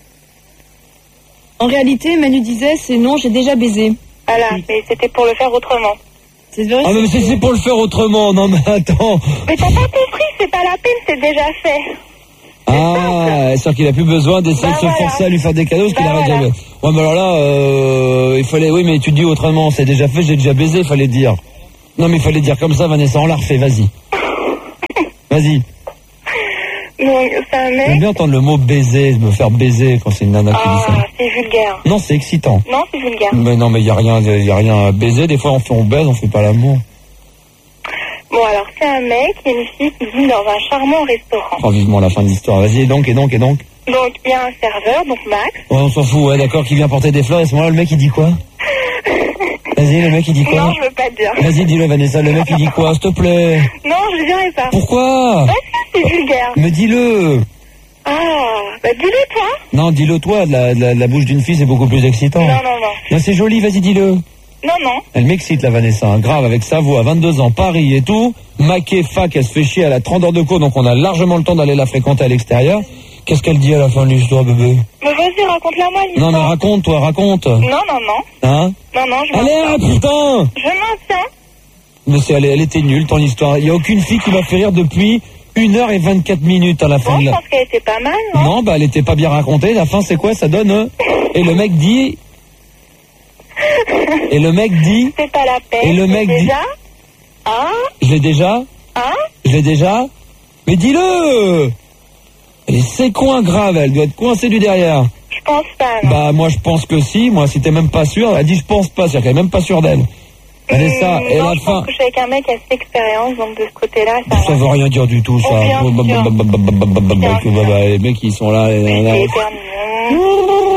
En réalité, Manu disait, c'est non, j'ai déjà baisé. Voilà, mais c'était pour le faire autrement. C'est vrai. Ah, mais c'est c'est pour le faire autrement, non mais attends. Mais t'as pas compris, c'est pas la peine, c'est déjà fait. Ah, c'est sûr qu'il a plus besoin d'essayer Bah de se voilà. forcer à lui faire des cadeaux parce qu'il Bah arrête voilà. jamais. Ouais, mais alors là, euh, il fallait, oui, mais tu dis autrement, c'est déjà fait, j'ai déjà baisé, il fallait dire. Non, mais il fallait dire comme ça, Vanessa, on l'a refait, vas-y. Vas-y. Donc, c'est un J'aime mec. bien entendre le mot baiser, me faire baiser quand c'est une nana qui dit ça. Ah, c'est vulgaire. Non, c'est excitant. Non, c'est vulgaire. Mais non, mais il y a rien, il y a rien à baiser. Des fois, on fait, on baise, on fait pas l'amour. Bon, alors, c'est un mec et une fille qui dînent dans un charmant restaurant. Oh, vivement la fin de l'histoire. Vas-y, et donc, et donc, et donc. Donc, il y a un serveur, donc Max. Ouais, on s'en fout, ouais, d'accord, qui vient porter des fleurs. Et à ce moment-là, le mec, il dit quoi? Vas-y, le mec, il dit quoi? Non, je veux pas te dire. Vas-y, dis-le, Vanessa, le mec, il dit quoi, s'il te plaît? Non, je dirais pas. Pourquoi? Bah, si, c'est vulgaire. Mais dis-le. Ah, bah, dis-le, toi. Non, dis-le toi, de la, de la, de la bouche d'une fille, c'est beaucoup plus excitant. Non, non, non. Non, c'est joli, vas-y, dis-le. Non, non. Elle m'excite, la Vanessa, hein, grave, avec sa voix, vingt-deux ans, Paris et tout. Maquet, fac, elle se fait chier, elle a trente heures de cours, donc on a largement le temps d'aller la fréquenter à l'extérieur. Qu'est-ce qu'elle dit à la fin de l'histoire, bébé? Mais vas-y, raconte-la moi, l'histoire. Non, mais raconte, toi, raconte. Non, non, non. Hein? Non, non, je Allez, maintiens. ah, putain! Je maintiens. Mais c'est, elle, elle était nulle, ton histoire. Il n'y a aucune fille qui m'a fait rire depuis une heure et vingt-quatre minutes à la fin Bon, de je la... pense qu'elle était pas mal, non? Non, bah, elle était pas bien racontée. La fin, c'est quoi? Ça donne, euh, et le mec dit, et le mec dit, C'est pas la peine. Et le mec c'est dit- déjà. Hein? je l'ai déjà, Hein? je l'ai déjà, mais dis-le! Elle est c'est coin grave, elle doit être coincée du derrière. Je pense pas, non. Bah, moi, je pense que si. Moi, si t'es même pas sûr, elle dit je pense pas, c'est-à-dire qu'elle est même pas sûre d'elle. Vanessa, Hum, et non, la je fin. pense que je suis avec un mec qui a cette expérience, donc de ce côté-là, ça Ça va. veut rien dire du tout, ça. Oh, bien Oh, bah, sûr. bah, bah, bah, bah, bah, bah, bah, Bien que, bah, sûr. bah, les mecs, ils sont là. et- Mais là, c'est hyper mignon.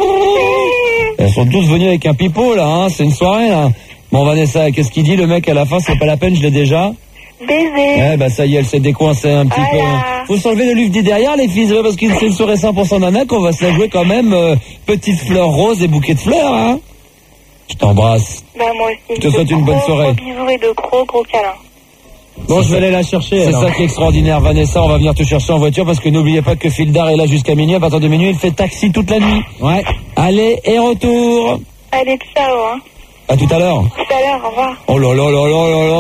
Elles sont tous venues avec un pipeau, là, hein. C'est une soirée, là. Bon, Vanessa, qu'est-ce qu'il dit, le mec, à la fin? C'est pas la peine, je l'ai déjà. Baiser. Ouais, bah, ça y est, elle s'est décoincée un petit Voilà. peu. Faut s'enlever le livre du derrière, les filles, ouais, parce qu'il c'est sur cent pour cent nana qu'on va se la jouer quand même, euh, petites fleurs roses et bouquets de fleurs, hein. Je t'embrasse. Bah, moi aussi. Je te souhaite une bonne Gros, soirée. Gros bisous et de gros, gros câlins. Bon, je vais aller la chercher. C'est alors. ça qui est extraordinaire, Vanessa. On va venir te chercher en voiture parce que n'oubliez pas que Fildar est là jusqu'à minuit. À partir de minuit, il fait taxi toute la nuit. Ouais. Allez et retour. Allez, ciao, hein. À tout à l'heure. Tout à l'heure, au revoir. Oh là là là là là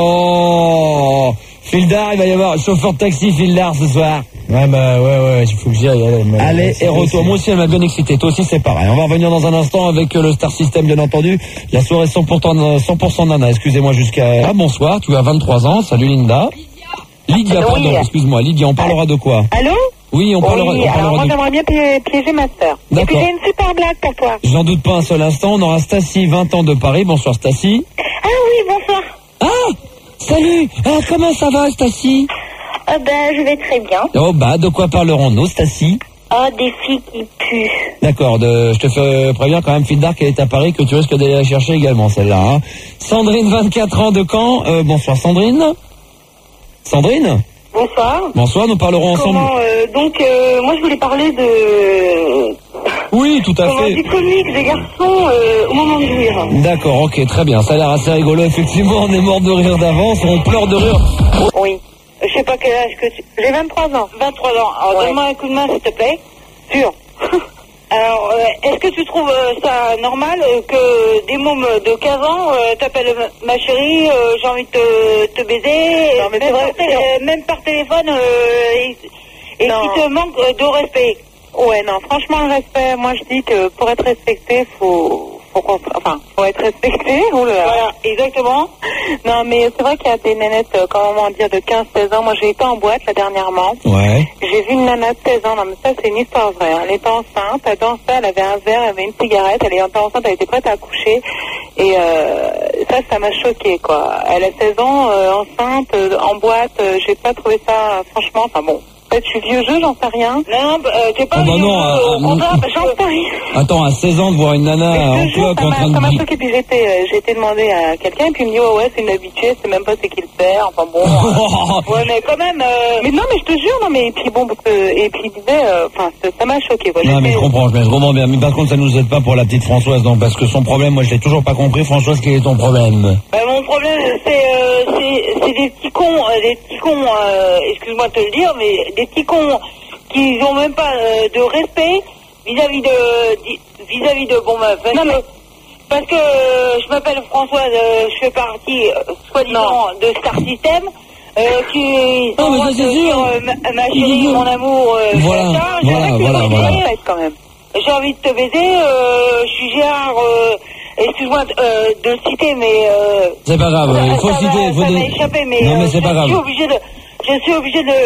là. Fildar, il va y avoir chauffeur de taxi Fildar ce soir. Ouais, bah, ouais, ouais, il faut que j'y aille. Allez, mais- Allez c'est- et retour. c'est- Moi aussi, elle m'a bien excité. Toi aussi, c'est pareil. On va revenir dans un instant avec euh, le Star System, bien entendu. La soirée cent pour cent, euh, cent pour cent nana. Excusez-moi jusqu'à... Ah, bonsoir. Tu as vingt-trois ans. Salut, Linda. Lydia, Oui. pardon. Excuse-moi. Lydia, on parlera de quoi? Allô? Oui, on parlera, Oui, on alors parlera moi de... j'aimerais bien pi- piéger ma sœur. Et puis D'accord. j'ai une super blague pour toi. J'en doute pas un seul instant. On aura Stacy, vingt ans de Paris. Bonsoir, Stacy. Ah oui, bonsoir. Ah! Salut! Ah, comment ça va, Stacy? Ah ben, je vais très bien. Oh, bah, de quoi parlerons-nous, Stacy? Ah, des filles qui puent. D'accord, de, je te fais prévenir quand même, Fildar, qu'elle est à Paris, que tu risques d'aller la chercher également, celle-là. Hein. Sandrine, vingt-quatre ans de Caen. Euh, bonsoir, Sandrine. Sandrine? Bonsoir. Bonsoir, nous parlerons ensemble. Comment, euh, donc, euh, moi je voulais parler de... Oui, tout à Comment fait. du comique des garçons euh, au moment de jouir. D'accord, ok, très bien. Ça a l'air assez rigolo. Effectivement, on est mort de rire d'avance, on pleure de rire. Oui. Je sais pas quel âge que tu... J'ai vingt-trois ans. vingt-trois ans. Alors Ouais. donne-moi un coup de main s'il te plaît. Sûr. Alors, euh, est-ce que tu trouves euh, ça normal euh, que des mômes de quinze ans euh, t'appellent ma chérie, euh, j'ai envie de te, te baiser, Non, mais même, c'est vrai, par télé- non. euh, même par téléphone, euh, et, et Non. qui te manque euh, de respect. Ouais, non, franchement, le respect, moi je dis que pour être respecté, faut, faut qu'on, enfin, faut être respecté. Oula. Voilà, exactement. Non, mais c'est vrai qu'il y a des nanettes, euh, comment dire, de quinze seize ans. Moi, j'ai été en boîte, là, dernièrement. Ouais. J'ai vu une nana de seize ans. Non, mais ça, c'est une histoire vraie. Hein. Elle était enceinte, elle dansait, elle avait un verre, elle avait une cigarette, elle était enceinte, elle était prête à accoucher. Et euh, ça, ça m'a choqué, quoi. Elle a seize ans, euh, enceinte, euh, en boîte. Euh, j'ai pas trouvé ça, franchement, enfin bon. Peut-être je suis vieux jeu, j'en sais rien. Non, bah, euh, t'es pas Oh, bah vieux, non, euh, euh, au contraire, euh, parce J'en que- sais rien. Attends, à seize ans de voir une nana en Je te jure, cloque ça en m'a train de ça m'a dire. choqué, puis j'étais, euh, j'ai été demandé à quelqu'un, et puis il me dit, ouais, ouais, c'est une habituée, c'est même pas c'est qui le fait, enfin bon. euh, Ouais, mais quand même... euh, Mais non, mais je te jure, non, mais et puis bon, parce que, et puis il disait, euh, enfin, ça ça m'a choqué, quoi. Non mais J'étais- je comprends, je je comprends bien. Mais par contre, ça nous aide pas pour la petite Françoise, donc parce que son problème, moi, je l'ai toujours pas compris. Françoise, quel est ton problème? Bah, mon problème, c'est euh, c'est c'est des petits cons, euh, des petits cons, euh, excuse-moi de te le dire, mais des petits cons qui n'ont même pas euh, de respect vis-à-vis de di- vis-à-vis de bon bah, parce Non, que, mais- parce que euh, je m'appelle Françoise, euh, je fais partie euh, soi-disant de Star System. Euh, qui Non, mais ça, envoie c'est de sûr. dire, euh, ma, ma chérie, mon amour, euh, Voilà, machin, j'ai voilà, envie de te voilà, baiser, voilà. quand même. j'ai envie de te baiser, euh, je suis Gérard, euh, excuse-moi euh, de le citer, mais euh, C'est pas grave, ça, il faut ça citer, m'a- il faut ça m'a des- échappé, mais Non mais euh, c'est pas je grave. suis obligé de, je suis obligé de,